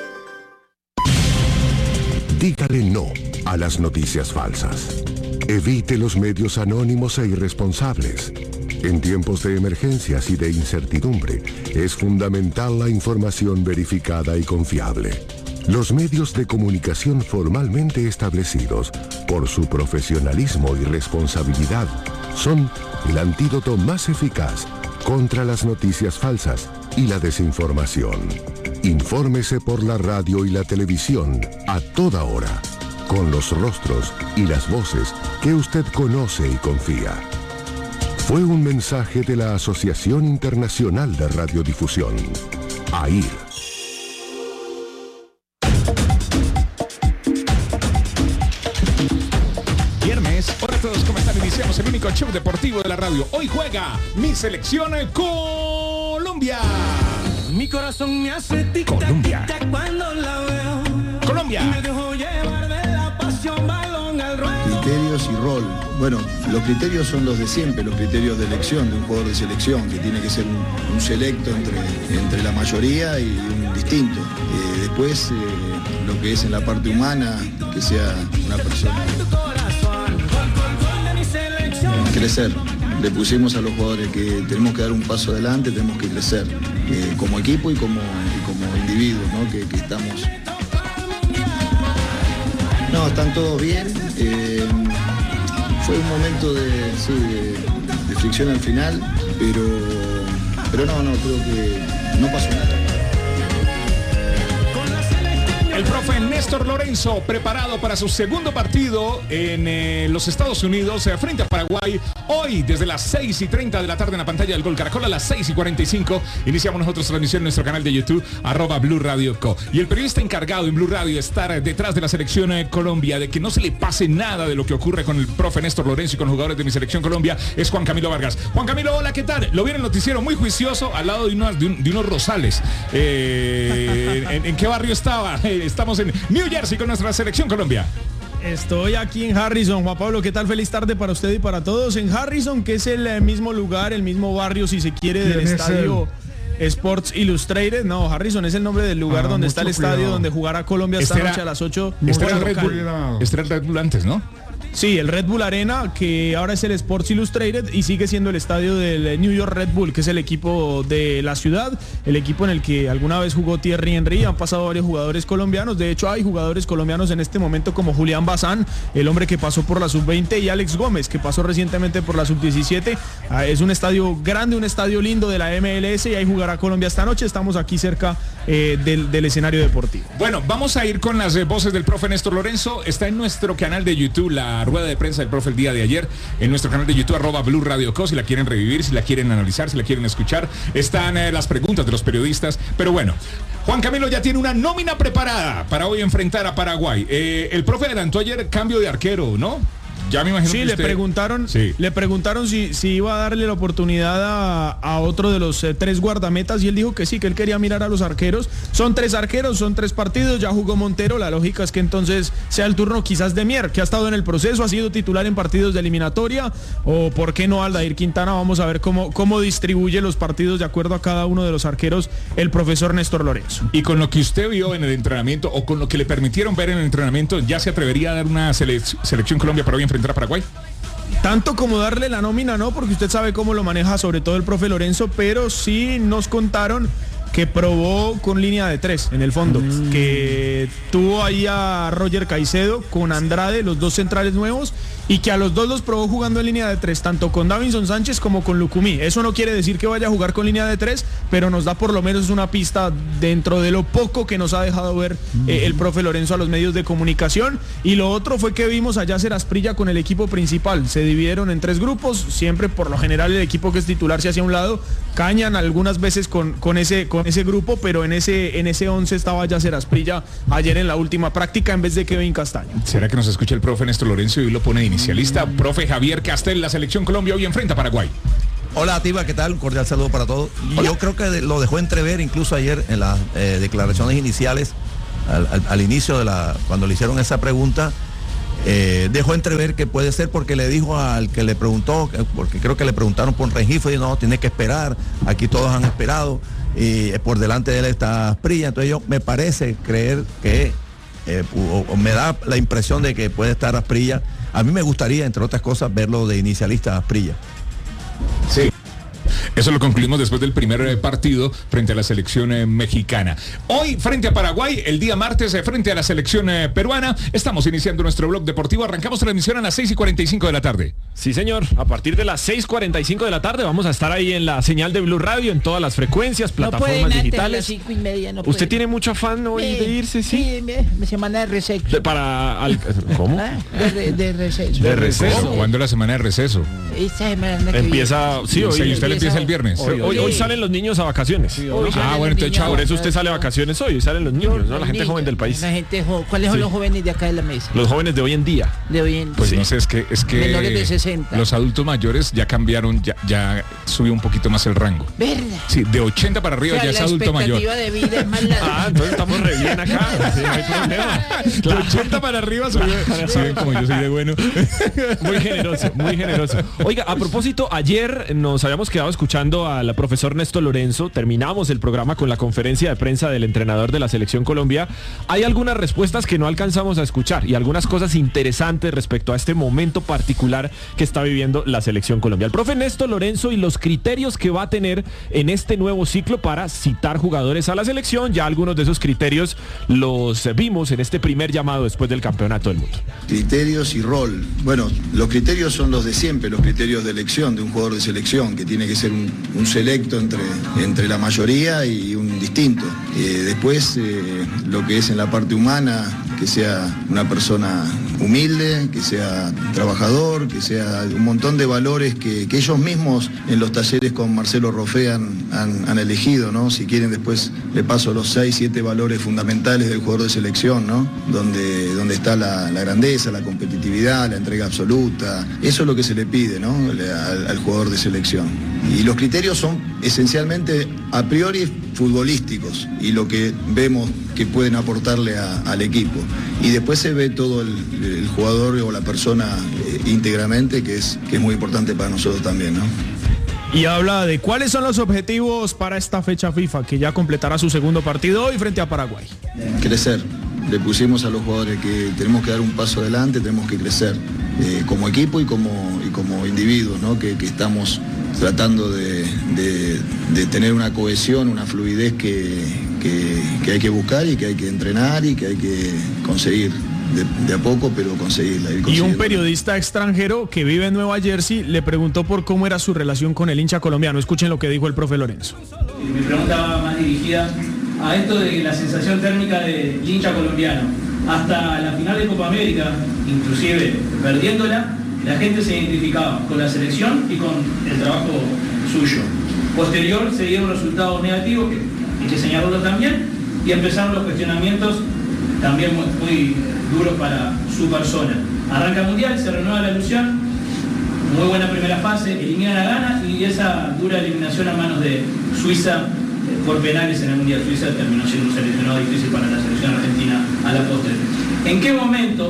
Dígale no a las noticias falsas. Evite los medios anónimos e irresponsables. En tiempos de emergencias y de incertidumbre, es fundamental la información verificada y confiable. Los medios de comunicación formalmente establecidos, por su profesionalismo y responsabilidad, son el antídoto más eficaz contra las noticias falsas y la desinformación. Infórmese por la radio y la televisión a toda hora, con los rostros y las voces que usted conoce y confía. Fue un mensaje de la Asociación Internacional de Radiodifusión, A I R. Viernes, hola a todos, ¿cómo están? Iniciamos el único show deportivo de la radio. Hoy juega mi selección Colombia. Mi corazón me hace tic-tac, Colombia. tic-tac cuando la veo. Colombia. Y me dejo llevar de la pasión, balón al ruedo. Criterios y rol. Bueno, los criterios son los de siempre, los criterios de elección de un jugador de selección, que tiene que ser un, un selecto entre, entre la mayoría y un distinto. Eh, después, eh, lo que es en la parte humana, que sea una persona. Crecer. Le pusimos a los jugadores que tenemos que dar un paso adelante, tenemos que crecer eh, como equipo y como, y como individuos, ¿no? que, que estamos. No, están todos bien. Eh, fue un momento de, sí, de, de fricción al final, pero, pero no, no, creo que no pasó nada. El profe Néstor Lorenzo, preparado para su segundo partido en eh, los Estados Unidos eh, frente a Paraguay. Hoy, desde las seis y treinta de la tarde en la pantalla del Gol Caracol, a las seis y cuarenta y cinco, iniciamos nosotros transmisión en nuestro canal de YouTube, arroba Blue Radio Co. Y el periodista encargado en Blue Radio de estar detrás de la selección de Colombia, de que no se le pase nada de lo que ocurre con el profe Néstor Lorenzo y con los jugadores de mi selección Colombia, es Juan Camilo Vargas. Juan Camilo, hola, ¿qué tal? Lo vi en el noticiero muy juicioso al lado de, unas, de, un, de unos rosales. Eh, en, ¿En qué barrio estaba? Eh, Estamos en New Jersey con nuestra selección Colombia. Estoy aquí en Harrison. Juan Pablo, ¿qué tal? Feliz tarde para usted y para todos. En Harrison, que es el mismo lugar, el mismo barrio, si se quiere, del estadio Sports Illustrated. No, Harrison es el nombre del lugar ah, donde está el estadio cuidado. Donde jugará Colombia esta este noche a las ocho. Este era el Red Bull, este era el Red Bull antes, ¿no? Sí, el Red Bull Arena, que ahora es el Sports Illustrated y sigue siendo el estadio del New York Red Bull, que es el equipo de la ciudad, el equipo en el que alguna vez jugó Thierry Henry. Han pasado varios jugadores colombianos. De hecho, hay jugadores colombianos en este momento como Julián Bazán, el hombre que pasó por la sub veinte, y Alex Gómez, que pasó recientemente por la sub diecisiete. Es un estadio grande, un estadio lindo de la M L S, y ahí jugará Colombia esta noche. Estamos aquí cerca eh, del, del escenario deportivo. Bueno, vamos a ir con las eh, voces del profe Néstor Lorenzo. Está en nuestro canal de YouTube la rueda de prensa del profe el día de ayer, en nuestro canal de YouTube, arroba Blue Radio Co. Si la quieren revivir, si la quieren analizar, si la quieren escuchar, están eh, las preguntas de los periodistas. Pero bueno, Juan Camilo ya tiene una nómina preparada para hoy enfrentar a Paraguay. Eh, el profe adelantó ayer cambio de arquero, ¿no? Ya me imagino sí, que le usted... preguntaron, sí. le preguntaron si, si iba a darle la oportunidad a, a otro de los eh, tres guardametas, y él dijo que sí, que él quería mirar a los arqueros. Son tres arqueros, son tres partidos, ya jugó Montero, la lógica es que entonces sea el turno quizás de Mier, que ha estado en el proceso, ha sido titular en partidos de eliminatoria, o por qué no Aldair Quintana. Vamos a ver cómo, cómo distribuye los partidos de acuerdo a cada uno de los arqueros el profesor Néstor Lorenzo. Y con lo que usted vio en el entrenamiento, o con lo que le permitieron ver en el entrenamiento, ¿ya se atrevería a dar una sele- selección Colombia para hoy enfrentar a Paraguay? tanto como darle la nómina, no, porque usted sabe cómo lo maneja sobre todo el profe Lorenzo, pero sí nos contaron que probó con línea de tres en el fondo, mm. que tuvo ahí a Roger Caicedo con Andrade, los dos centrales nuevos, y que a los dos los probó jugando en línea de tres, tanto con Davinson Sánchez como con Lucumí. Eso no quiere decir que vaya a jugar con línea de tres, pero nos da por lo menos una pista dentro de lo poco que nos ha dejado ver eh, el profe Lorenzo a los medios de comunicación. Y lo otro fue que vimos a Yasser Asprilla con el equipo principal. Se dividieron en tres grupos, siempre por lo general el equipo que es titular se hacia un lado, Cañan algunas veces con, con, ese, con ese grupo, pero en ese, en ese once estaba Yasser Asprilla ayer en la última práctica en vez de Kevin Castaño. ¿Será que nos escucha el profe Néstor Lorenzo y hoy lo pone de inicialista? Profe Javier Castel, la selección Colombia hoy enfrenta a Paraguay. Hola Tiba, ¿qué tal? Un cordial saludo para todos. Yo creo que lo dejó entrever incluso ayer en las eh, declaraciones iniciales, al, al, al inicio de la, cuando le hicieron esa pregunta, eh, dejó entrever que puede ser porque le dijo al que le preguntó, porque creo que le preguntaron por Rengifo y no, tiene que esperar, aquí todos han esperado, y por delante de él está Asprilla, entonces yo me parece creer que, eh, o, o me da la impresión de que puede estar Asprilla. A mí me gustaría, entre otras cosas, verlo de inicialista a Asprilla. Sí. Eso lo concluimos después del primer partido frente a la selección eh, mexicana. Hoy frente a Paraguay, el día martes eh, frente a la selección eh, peruana. Estamos iniciando nuestro blog deportivo. Arrancamos transmisión a las seis y cuarenta y cinco de la tarde. Sí, señor. A partir de las seis y cuarenta y cinco de la tarde vamos a estar ahí en la señal de Blue Radio, en todas las frecuencias, plataformas no digitales. Cinco y media, no ¿Usted puede. tiene mucho afán hoy me, de irse? Sí, sí me, me semana de receso. De, para al, ¿Cómo? Ah, de, de receso. De receso. ¿Cuándo es la semana de receso? Esta semana que empieza, viene. sí, hoy. Sí, usted le empieza el viernes. Hoy, hoy, hoy salen los niños a vacaciones. Sí, hoy ah, bueno, entonces chao. Por eso usted sale a vacaciones hoy, hoy salen los niños, ¿no? La gente joven del país. La gente jo ¿Cuáles son Sí. los jóvenes de acá de la mesa? Los jóvenes de hoy en día. De hoy en Pues Sí. no sé, es que es que menores de sesenta. Los adultos mayores ya cambiaron, ya, ya subió un poquito más el rango. ¿Verdad? Sí, de ochenta para arriba O sea, ya es la adulto mayor. expectativa de vida es más larga. Ah, entonces estamos re bien acá. Sí, no hay problema. De ochenta para arriba subió. Sí, ven como yo soy de bueno. Muy generoso, muy generoso. Oiga, a propósito, ayer nos habíamos quedado escuchando al profesor Néstor Lorenzo, terminamos el programa con la conferencia de prensa del entrenador de la Selección Colombia. Hay algunas respuestas que no alcanzamos a escuchar y algunas cosas interesantes respecto a este momento particular que está viviendo la Selección Colombia. El profe Néstor Lorenzo y los criterios que va a tener en este nuevo ciclo para citar jugadores a la selección. Ya algunos de esos criterios los vimos en este primer llamado después del Campeonato del Mundo. Criterios y rol. Bueno, los criterios son los de siempre, los criterios de elección de un jugador de selección, que tiene que ser un, un selecto entre, entre la mayoría y un distinto. Eh, después, eh, lo que es en la parte humana, que sea una persona humilde, que sea trabajador, que sea un montón de valores que, que ellos mismos en los talleres con Marcelo Roffé han, han, han elegido, ¿no? Si quieren después le paso los seis, siete valores fundamentales del jugador de selección, ¿no? Donde, donde está la, la grandeza, la competitividad, la entrega absoluta. Eso es lo que se le pide, ¿no? Al, al jugador de selección. Y los criterios son esencialmente a priori futbolísticos y lo que vemos que pueden aportarle a, al equipo. Y después se ve todo el, el jugador o la persona eh, íntegramente, que es, que es muy importante para nosotros también, ¿no? Y habla de cuáles son los objetivos para esta fecha FIFA, que ya completará su segundo partido hoy frente a Paraguay. Crecer. Le pusimos a los jugadores que tenemos que dar un paso adelante, tenemos que crecer eh, como equipo y como, y como individuos, ¿no? Que, que estamos tratando de, de, de tener una cohesión, una fluidez que, que, que hay que buscar y que hay que entrenar y que hay que conseguir. De, de a poco, pero conseguirla. Y un periodista extranjero que vive en Nueva Jersey le preguntó por cómo era su relación con el hincha colombiano. Escuchen lo que dijo el profe Lorenzo. Mi pregunta va más dirigida a esto de la sensación térmica del hincha colombiano. Hasta la final de Copa América, inclusive perdiéndola, la gente se identificaba con la selección y con el trabajo suyo. Posterior se dieron resultados negativos, que hay que señalarlo también, y empezaron los cuestionamientos también muy, muy duros para su persona. Arranca el Mundial, se renueva la ilusión, muy buena primera fase, eliminan a Ghana y esa dura eliminación a manos de Suiza eh, por penales en el Mundial. Suiza terminó siendo un seleccionado difícil para la selección argentina a la postre. ¿En qué momento,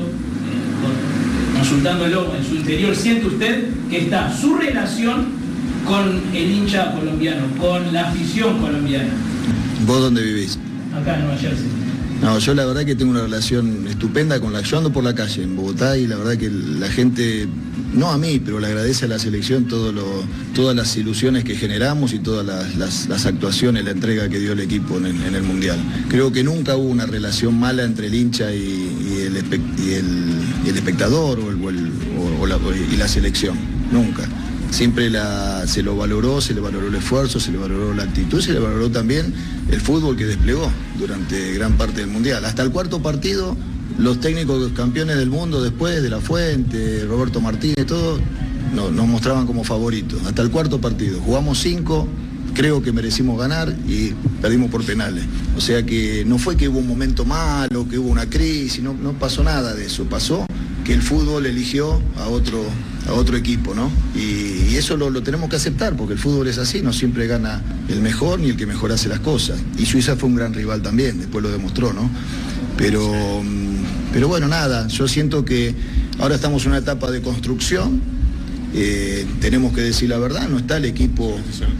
eh, consultándolo en su interior, siente usted que está su relación con el hincha colombiano, con la afición colombiana? ¿Vos dónde vivís? Acá en Nueva Jersey. No, yo la verdad que tengo una relación estupenda con la... Yo ando por la calle en Bogotá y la verdad que la gente, no a mí, pero le agradece a la selección todo lo, todas las ilusiones que generamos y todas las, las, las actuaciones, la entrega que dio el equipo en el, en el Mundial. Creo que nunca hubo una relación mala entre el hincha y, y, el, y, el, y el espectador o, el, o, el, o, la, y la selección, nunca. Siempre la, se lo valoró, se le valoró el esfuerzo, se le valoró la actitud, se le valoró también el fútbol que desplegó durante gran parte del Mundial. Hasta el cuarto partido, los técnicos campeones del mundo después, de La Fuente, Roberto Martínez, todos, no, nos mostraban como favoritos. Hasta el cuarto partido. Jugamos cinco, creo que merecimos ganar y perdimos por penales. O sea que no fue que hubo un momento malo, que hubo una crisis, no, no pasó nada de eso. Pasó que el fútbol eligió a otro, a otro equipo, ¿no? Y, y eso lo, lo tenemos que aceptar, porque el fútbol es así, no siempre gana el mejor ni el que mejor hace las cosas. Y Suiza fue un gran rival también, después lo demostró, ¿no? Pero, pero bueno, nada, yo siento que ahora estamos en una etapa de construcción, eh, tenemos que decir la verdad, no está el equipo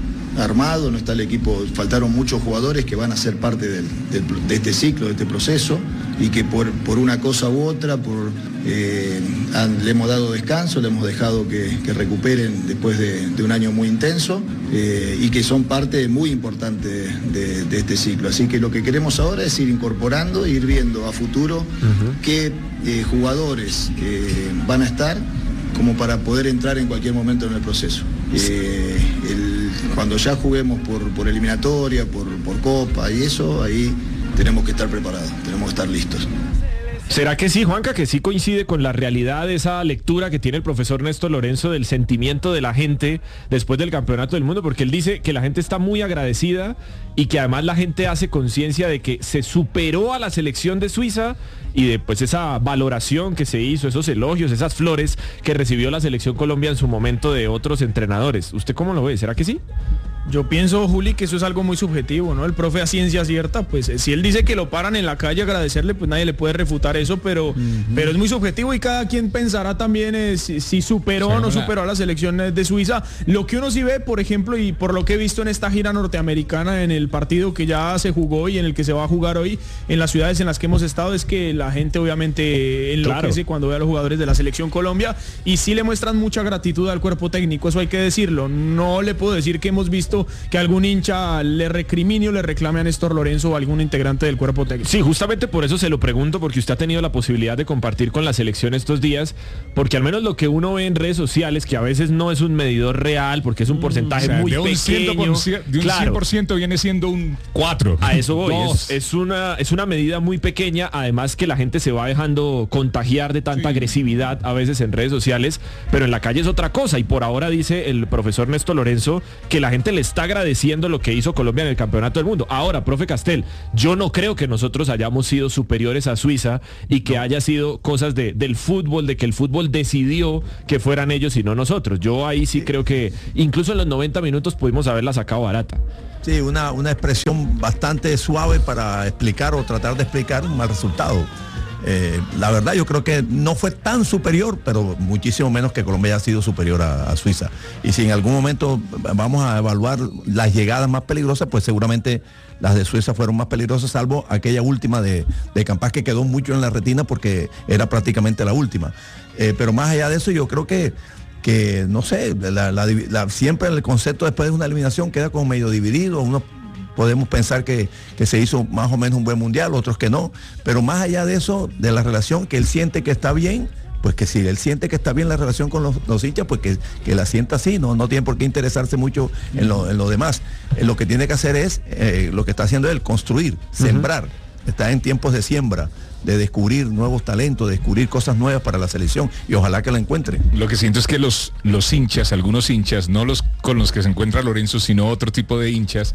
armado, no está el equipo, faltaron muchos jugadores que van a ser parte del, del, de este ciclo, de este proceso, y que por, por una cosa u otra, por, eh, han, le hemos dado descanso, le hemos dejado que, que recuperen después de, de un año muy intenso, eh, y que son parte muy importante de, de este ciclo. Así que lo que queremos ahora es ir incorporando, ir viendo a futuro uh-huh. qué eh, jugadores eh, van a estar como para poder entrar en cualquier momento en el proceso. Eh, el, cuando ya juguemos por, por eliminatoria, por, por Copa y eso, ahí tenemos que estar preparados, tenemos que estar listos. ¿Será que sí, Juanca, que sí coincide con la realidad de esa lectura que tiene el profesor Néstor Lorenzo del sentimiento de la gente después del Campeonato del Mundo? Porque él dice que la gente está muy agradecida y que además la gente hace conciencia de que se superó a la selección de Suiza y de pues esa valoración que se hizo, esos elogios, esas flores que recibió la selección Colombia en su momento de otros entrenadores. ¿Usted cómo lo ve? ¿Será que sí? Yo pienso, Juli, que eso es algo muy subjetivo, ¿no? El profe a ciencia cierta, pues si él dice que lo paran en la calle agradecerle, pues nadie le puede refutar eso, pero, uh-huh. pero es muy subjetivo y cada quien pensará también eh, si, si superó o no superó a la selección de Suiza. Lo que uno sí ve, por ejemplo, y por lo que he visto en esta gira norteamericana, en el partido que ya se jugó y en el que se va a jugar hoy, en las ciudades en las que hemos estado, es que la gente obviamente enloquece claro. cuando ve a los jugadores de la selección Colombia y sí le muestran mucha gratitud al cuerpo técnico, eso hay que decirlo. No le puedo decir que hemos visto que algún hincha le recrimine o le reclame a Néstor Lorenzo o algún integrante del cuerpo técnico. Sí, justamente por eso se lo pregunto, porque usted ha tenido la posibilidad de compartir con la selección estos días, porque al menos lo que uno ve en redes sociales, que a veces no es un medidor real, porque es un porcentaje o sea, muy de un pequeño. cien por ciento, de un claro, cien por ciento viene siendo un cuatro. A eso voy, es, es, una, es una medida muy pequeña, además que la gente se va dejando contagiar de tanta sí. agresividad a veces en redes sociales, pero en la calle es otra cosa, y por ahora dice el profesor Néstor Lorenzo que la gente le está agradeciendo lo que hizo Colombia en el Campeonato del Mundo. Ahora, profe Castel, yo no creo que nosotros hayamos sido superiores a Suiza y que no. haya sido cosas de, del fútbol, de que el fútbol decidió que fueran ellos y no nosotros. Yo ahí sí creo que incluso en los noventa minutos pudimos haberla sacado barata. Sí, una, una expresión bastante suave para explicar o tratar de explicar un mal resultado. Eh, la verdad yo creo que no fue tan superior, pero muchísimo menos que Colombia haya sido superior a, a Suiza. Y si en algún momento vamos a evaluar las llegadas más peligrosas, pues seguramente las de Suiza fueron más peligrosas, salvo aquella última de, de Campas que quedó mucho en la retina porque era prácticamente la última. Eh, pero más allá de eso yo creo que que no sé, la, la, la, siempre el concepto después de una eliminación queda como medio dividido. Uno podemos pensar que, que se hizo más o menos un buen mundial, otros que no, pero más allá de eso, de la relación que él siente que está bien, pues que si él siente que está bien la relación con los, los hinchas, pues que, que la sienta así, no, no tiene por qué interesarse mucho en lo, en lo demás. Eh, lo que tiene que hacer es, eh, lo que está haciendo él, construir, sembrar. Uh-huh. Está en tiempos de siembra, de descubrir nuevos talentos, de descubrir cosas nuevas para la selección y ojalá que la encuentren. Lo que siento es que los, los hinchas, algunos hinchas, no los con los que se encuentra Lorenzo, sino otro tipo de hinchas,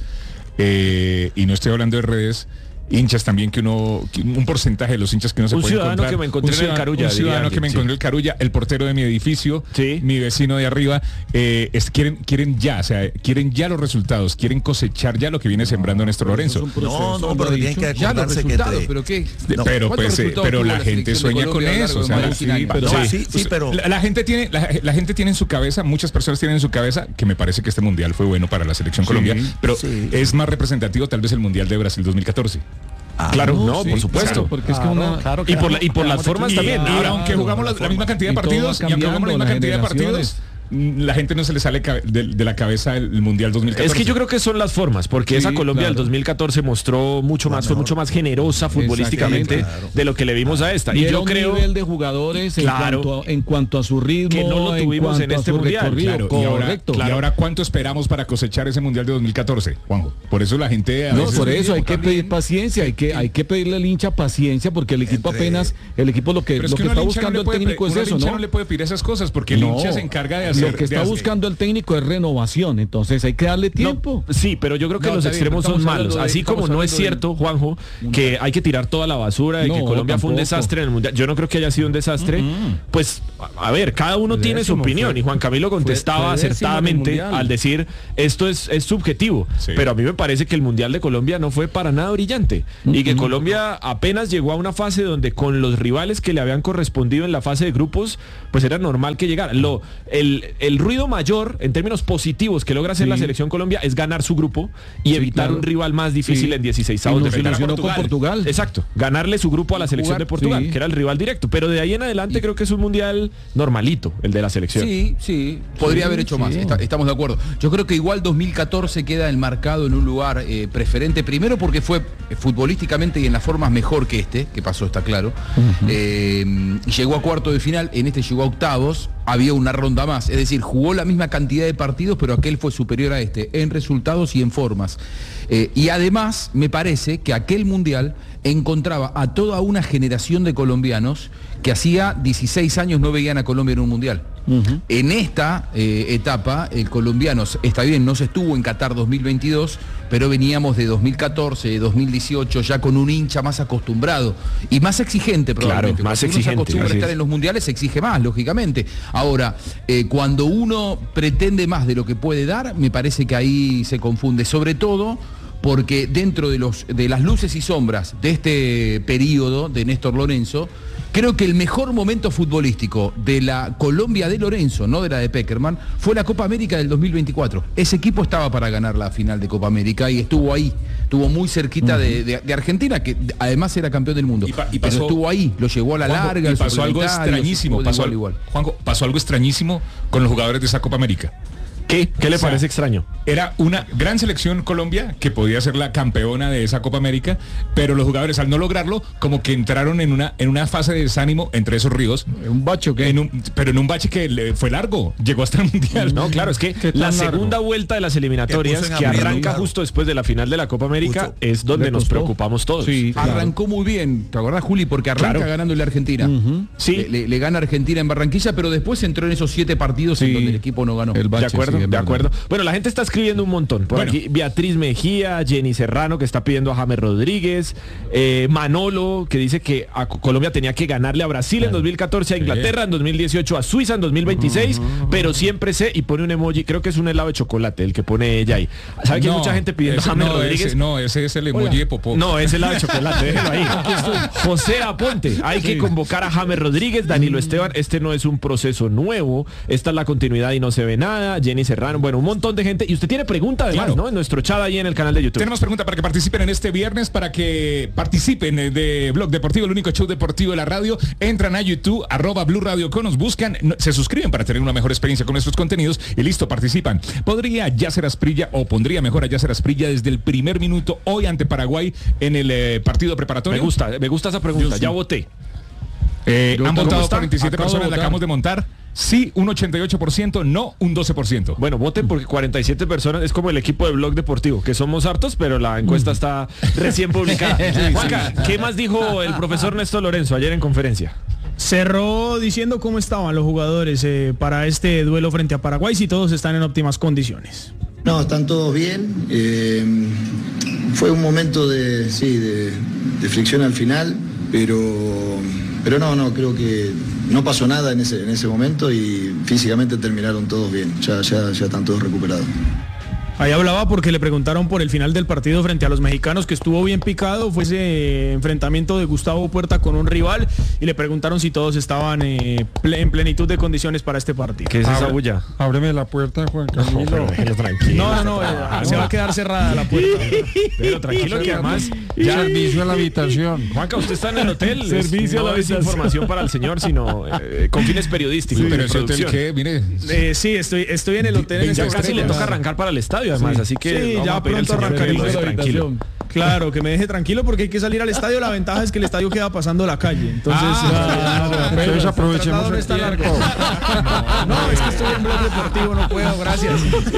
Eh, y no estoy hablando de redes, hinchas también que uno, que un porcentaje de los hinchas que uno se un puede encontrar. Un ciudadano que me encontré en el Carulla. Un ciudadano que me encontré en el Carulla, el portero de mi edificio, sí. mi vecino de arriba, eh, es, quieren, quieren ya, o sea, quieren ya los resultados, quieren cosechar ya lo que viene sembrando Néstor Lorenzo. No, no, pero tienen que acordarse que te... pero qué, no, pero pues, eh, pero la gente sueña con eso, o sea, la, sí, pero, sí, sí, sí, pero la, la gente tiene, la, la gente tiene en su cabeza, muchas personas tienen en su cabeza que me parece que este mundial fue bueno para la selección sí, Colombia, pero sí, es más representativo tal vez el mundial de Brasil dos mil catorce. Ah, claro, no, no sí, por supuesto. Claro, porque es que una, claro, claro, y por, la, y por las formas y, también. Y, ahora, aunque jugamos la, la misma cantidad de partidos, y aunque jugamos la misma cantidad de partidos, la gente no se le sale de, de la cabeza el, el Mundial dos mil catorce. Es que yo creo que son las formas, porque sí, esa Colombia claro. del dos mil catorce mostró mucho más, fue mucho más generosa futbolísticamente claro. de lo que le vimos a esta. Y, y yo creo un nivel de jugadores claro, en, cuanto a, en cuanto a su ritmo, que no lo tuvimos en, en este mundial. Claro, y, ahora, claro. y ahora cuánto esperamos para cosechar ese Mundial de dos mil catorce, Juanjo. Por eso la gente a no, por eso hay que también. pedir paciencia, hay que hay que pedirle al hincha paciencia, porque el equipo Entre... apenas el equipo lo que Pero lo es que, que está buscando el técnico es eso, ¿no? no le puede pedir esas cosas porque el hincha se encarga de hacer lo que está buscando el técnico es renovación, entonces hay que darle tiempo. No, sí, pero yo creo que no, los extremos bien, son malos, de, así como no es cierto, Juanjo, que hay que tirar toda la basura y no, que Colombia tampoco. fue un desastre en el Mundial. Yo no creo que haya sido un desastre. Uh-huh. Pues, a ver, cada uno fue tiene décimo, su opinión fue, y Juan Camilo contestaba fue, fue acertadamente al decir, esto es, es subjetivo, sí. pero a mí me parece que el Mundial de Colombia no fue para nada brillante uh-huh. y que Colombia apenas llegó a una fase donde con los rivales que le habían correspondido en la fase de grupos, pues era normal que llegara. Lo, el, el ruido mayor, en términos positivos, que logra hacer sí. la selección Colombia es ganar su grupo y sí, evitar claro. un rival más difícil sí. en dieciseisavos de final. Portugal. Con Portugal. Exacto, ganarle su grupo a la selección Jugar, de Portugal, sí. que era el rival directo, pero de ahí en adelante y... creo que es un mundial normalito, el de la selección. Sí, sí, podría sí, haber hecho sí. más, Está, estamos de acuerdo. Yo creo que igual dos mil catorce queda enmarcado en un lugar eh, preferente, primero porque fue eh, futbolísticamente y en las formas mejor que este, que pasó, está claro, uh-huh. eh, y llegó a cuarto de final, en este llegó a octavos, había una ronda más, es decir, jugó la misma cantidad de partidos, pero aquel fue superior a este, en resultados y en formas. Eh, y además, me parece que aquel mundial encontraba a toda una generación de colombianos que hacía dieciséis años no veían a Colombia en un mundial. Uh-huh. En esta eh, etapa, el colombiano, está bien, no se estuvo en Qatar dos mil veintidós, pero veníamos de dos mil catorce, de dos mil dieciocho, ya con un hincha más acostumbrado y más exigente probablemente. Claro, más cuando exigente. uno se acostumbra a estar en los mundiales, se exige más, lógicamente. Ahora, eh, cuando uno pretende más de lo que puede dar, me parece que ahí se confunde, sobre todo porque dentro de, los, de las luces y sombras de este periodo de Néstor Lorenzo, creo que el mejor momento futbolístico de la Colombia de Lorenzo, no de la de Peckerman, fue la Copa América del dos mil veinticuatro. Ese equipo estaba para ganar la final de Copa América y estuvo ahí, estuvo muy cerquita uh-huh. de, de, de Argentina, que además era campeón del mundo. Y, pa, y pasó, pero estuvo ahí, lo llevó a la Juanjo, larga. Y pasó algo extrañísimo, pasó, igual, igual. Juanjo, pasó algo extrañísimo con los jugadores de esa Copa América. ¿Qué? ¿Qué le o sea, parece extraño? Era una gran selección Colombia que podía ser la campeona de esa Copa América, pero los jugadores al no lograrlo como que entraron en una en una fase de desánimo entre esos ríos. Un bache que en un, pero en un bache que le fue largo, llegó hasta el mundial. No, claro, es que la segunda largo? vuelta de las eliminatorias que, que arranca claro. justo después de la final de la Copa América Mucho. es donde nos preocupamos todos. Sí, claro. Arrancó muy bien, ¿te acordás, Juli? Porque arranca claro. ganándole a Argentina. Uh-huh. Sí. Le, le, le gana Argentina en Barranquilla, pero después entró en esos siete partidos sí. en donde el equipo no ganó. El bache, de acuerdo, sí, de acuerdo. Bueno, la gente está escribiendo un montón. Por bueno. aquí Beatriz Mejía, Jenny Serrano, que está pidiendo a James Rodríguez, eh, Manolo, que dice que a Colombia tenía que ganarle a Brasil claro. en dos mil catorce, a Inglaterra sí. en dos mil dieciocho, a Suiza en dos mil veintiséis, uh-huh. pero siempre sé, y pone un emoji, creo que es un helado de chocolate, el que pone ella ahí. ¿Sabe que no, hay mucha gente pidiendo ese, a James no, Rodríguez? Ese, no, ese es el emoji Hola. de popó. No, es helado de chocolate, déjelo ahí. José Aponte, hay sí. que convocar a James Rodríguez, Danilo Esteban, este no es un proceso nuevo, esta es la continuidad y no se ve nada, Jenny Serrano, bueno, un montón de gente, y usted tiene pregunta además, claro. ¿no? En nuestro chat ahí en el canal de YouTube. Tenemos pregunta para que participen en este viernes, para que participen de Blog Deportivo, el único show deportivo de la radio. Entran a YouTube, arroba Blue Radio Co, nos buscan, se suscriben para tener una mejor experiencia con nuestros contenidos y listo, participan. ¿Podría Yasser Asprilla o pondría mejor a Yasser Asprilla desde el primer minuto hoy ante Paraguay en el eh, partido preparatorio? Me gusta, me gusta esa pregunta, ya voté. Eh, han votado cuarenta y siete personas, la acabamos de montar. Sí, un ochenta y ocho por ciento, no un doce por ciento. Bueno, voten porque cuarenta y siete personas es como el equipo de Blog Deportivo, que somos hartos, pero la encuesta está recién publicada. Juanca, ¿qué más dijo el profesor Néstor Lorenzo ayer en conferencia? Cerró diciendo cómo estaban los jugadores eh, para este duelo frente a Paraguay, si todos están en óptimas condiciones. No, están todos bien. Eh, fue un momento de, sí, de, de fricción al final, pero, pero no, no, creo que no pasó nada en ese, en ese momento y físicamente terminaron todos bien. Ya, ya, ya están todos recuperados. Ahí hablaba porque le preguntaron por el final del partido frente a los mexicanos, que estuvo bien picado, fue ese enfrentamiento de Gustavo Puerta con un rival, y le preguntaron si todos estaban eh, ple en plenitud de condiciones para este partido. ¿Qué es esa bulla? Ábreme la puerta, Juan Camilo. No, tranquilo. No, no, no, eh, se va a quedar cerrada la puerta. Pero tranquilo que además ya servicio a la habitación. Juanca, usted está en el hotel. Servicio no a la es habitación. información para el señor, sino eh, con fines periodísticos. Sí, pero de ese hotel producción. que, mire. Eh, sí, estoy, estoy en el hotel en ese Ya casi le momento. toca arrancar para el estadio, además, Sí. así que Sí, vamos ya a pedir al pronto señor que arrancaremos lo deje la tranquilo. habitación. Claro, que me deje tranquilo porque hay que salir al estadio. La ventaja es que el estadio queda pasando la calle. Entonces, Ah, eh, entonces pero aprovechemos el traslado no el está largo. tiempo. No, es que estoy en blog deportivo, no puedo, gracias.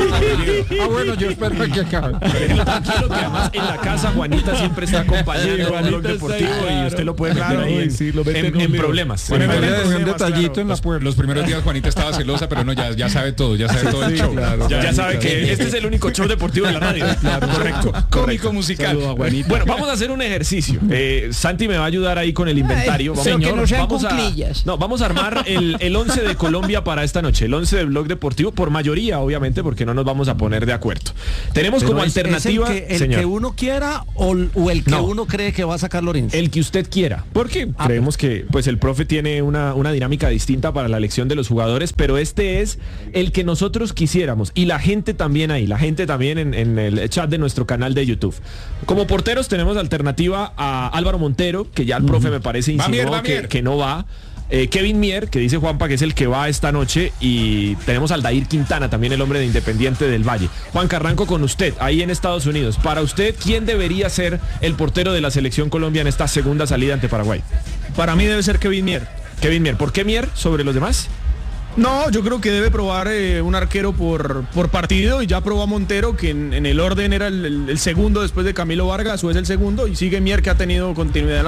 Ah, bueno, yo espero que acabe. Pero tranquilo que además en la casa Juanita siempre está acompañando Sí, a un Juanita blog está deportivo ahí, y claro. usted lo puede meter Claro, ahí en, sí, lo mete en- en un en lío. problemas. Bueno, En pero problemas. ya Dejé un detallito en la Los, puerta. los primeros días Juanita estaba celosa, pero no, ya, ya sabe todo, ya sabe todo el Sí, show. claro. Ya, ya sabe que este es el único show deportivo de la radio. Correcto. Cómico musical. Bueno, vamos a hacer un ejercicio. Eh, Santi me va a ayudar ahí con el inventario. Ay, Vamos, pero que no sean vamos a, cuclillas. no, vamos a armar el, el once de Colombia para esta noche. El once del blog deportivo, por mayoría, obviamente, porque no nos vamos a poner de acuerdo. Tenemos Pero como es- alternativa, ¿es el que, el señor, que uno quiera o, o el que No. uno cree que va a sacar Lorenzo? el que usted quiera. Porque Ah, creemos que pues el profe tiene una, una dinámica distinta para la elección de los jugadores, pero este es el que nosotros quisiéramos. Y la gente también ahí, la gente también en, en el chat de nuestro canal de YouTube. Como porteros tenemos alternativa a Álvaro Montero, que ya el profe me parece Va Mier, insinuó va que, Mier. que no va. Eh, Kevin Mier, que dice Juanpa que es el que va esta noche, y tenemos al Dair Quintana, también el hombre de Independiente del Valle. Juan Carranco, con usted, ahí en Estados Unidos. Para usted, ¿quién debería ser el portero de la selección Colombia en esta segunda salida ante Paraguay? Para mí debe ser Kevin Mier. Kevin Mier, ¿por qué Mier sobre los demás? No, yo creo que debe probar eh, un arquero por, por partido, y ya probó a Montero, que en, en el orden era el, el- el segundo después de Camilo Vargas, o es el segundo, y sigue Mier, que ha tenido continuidad en la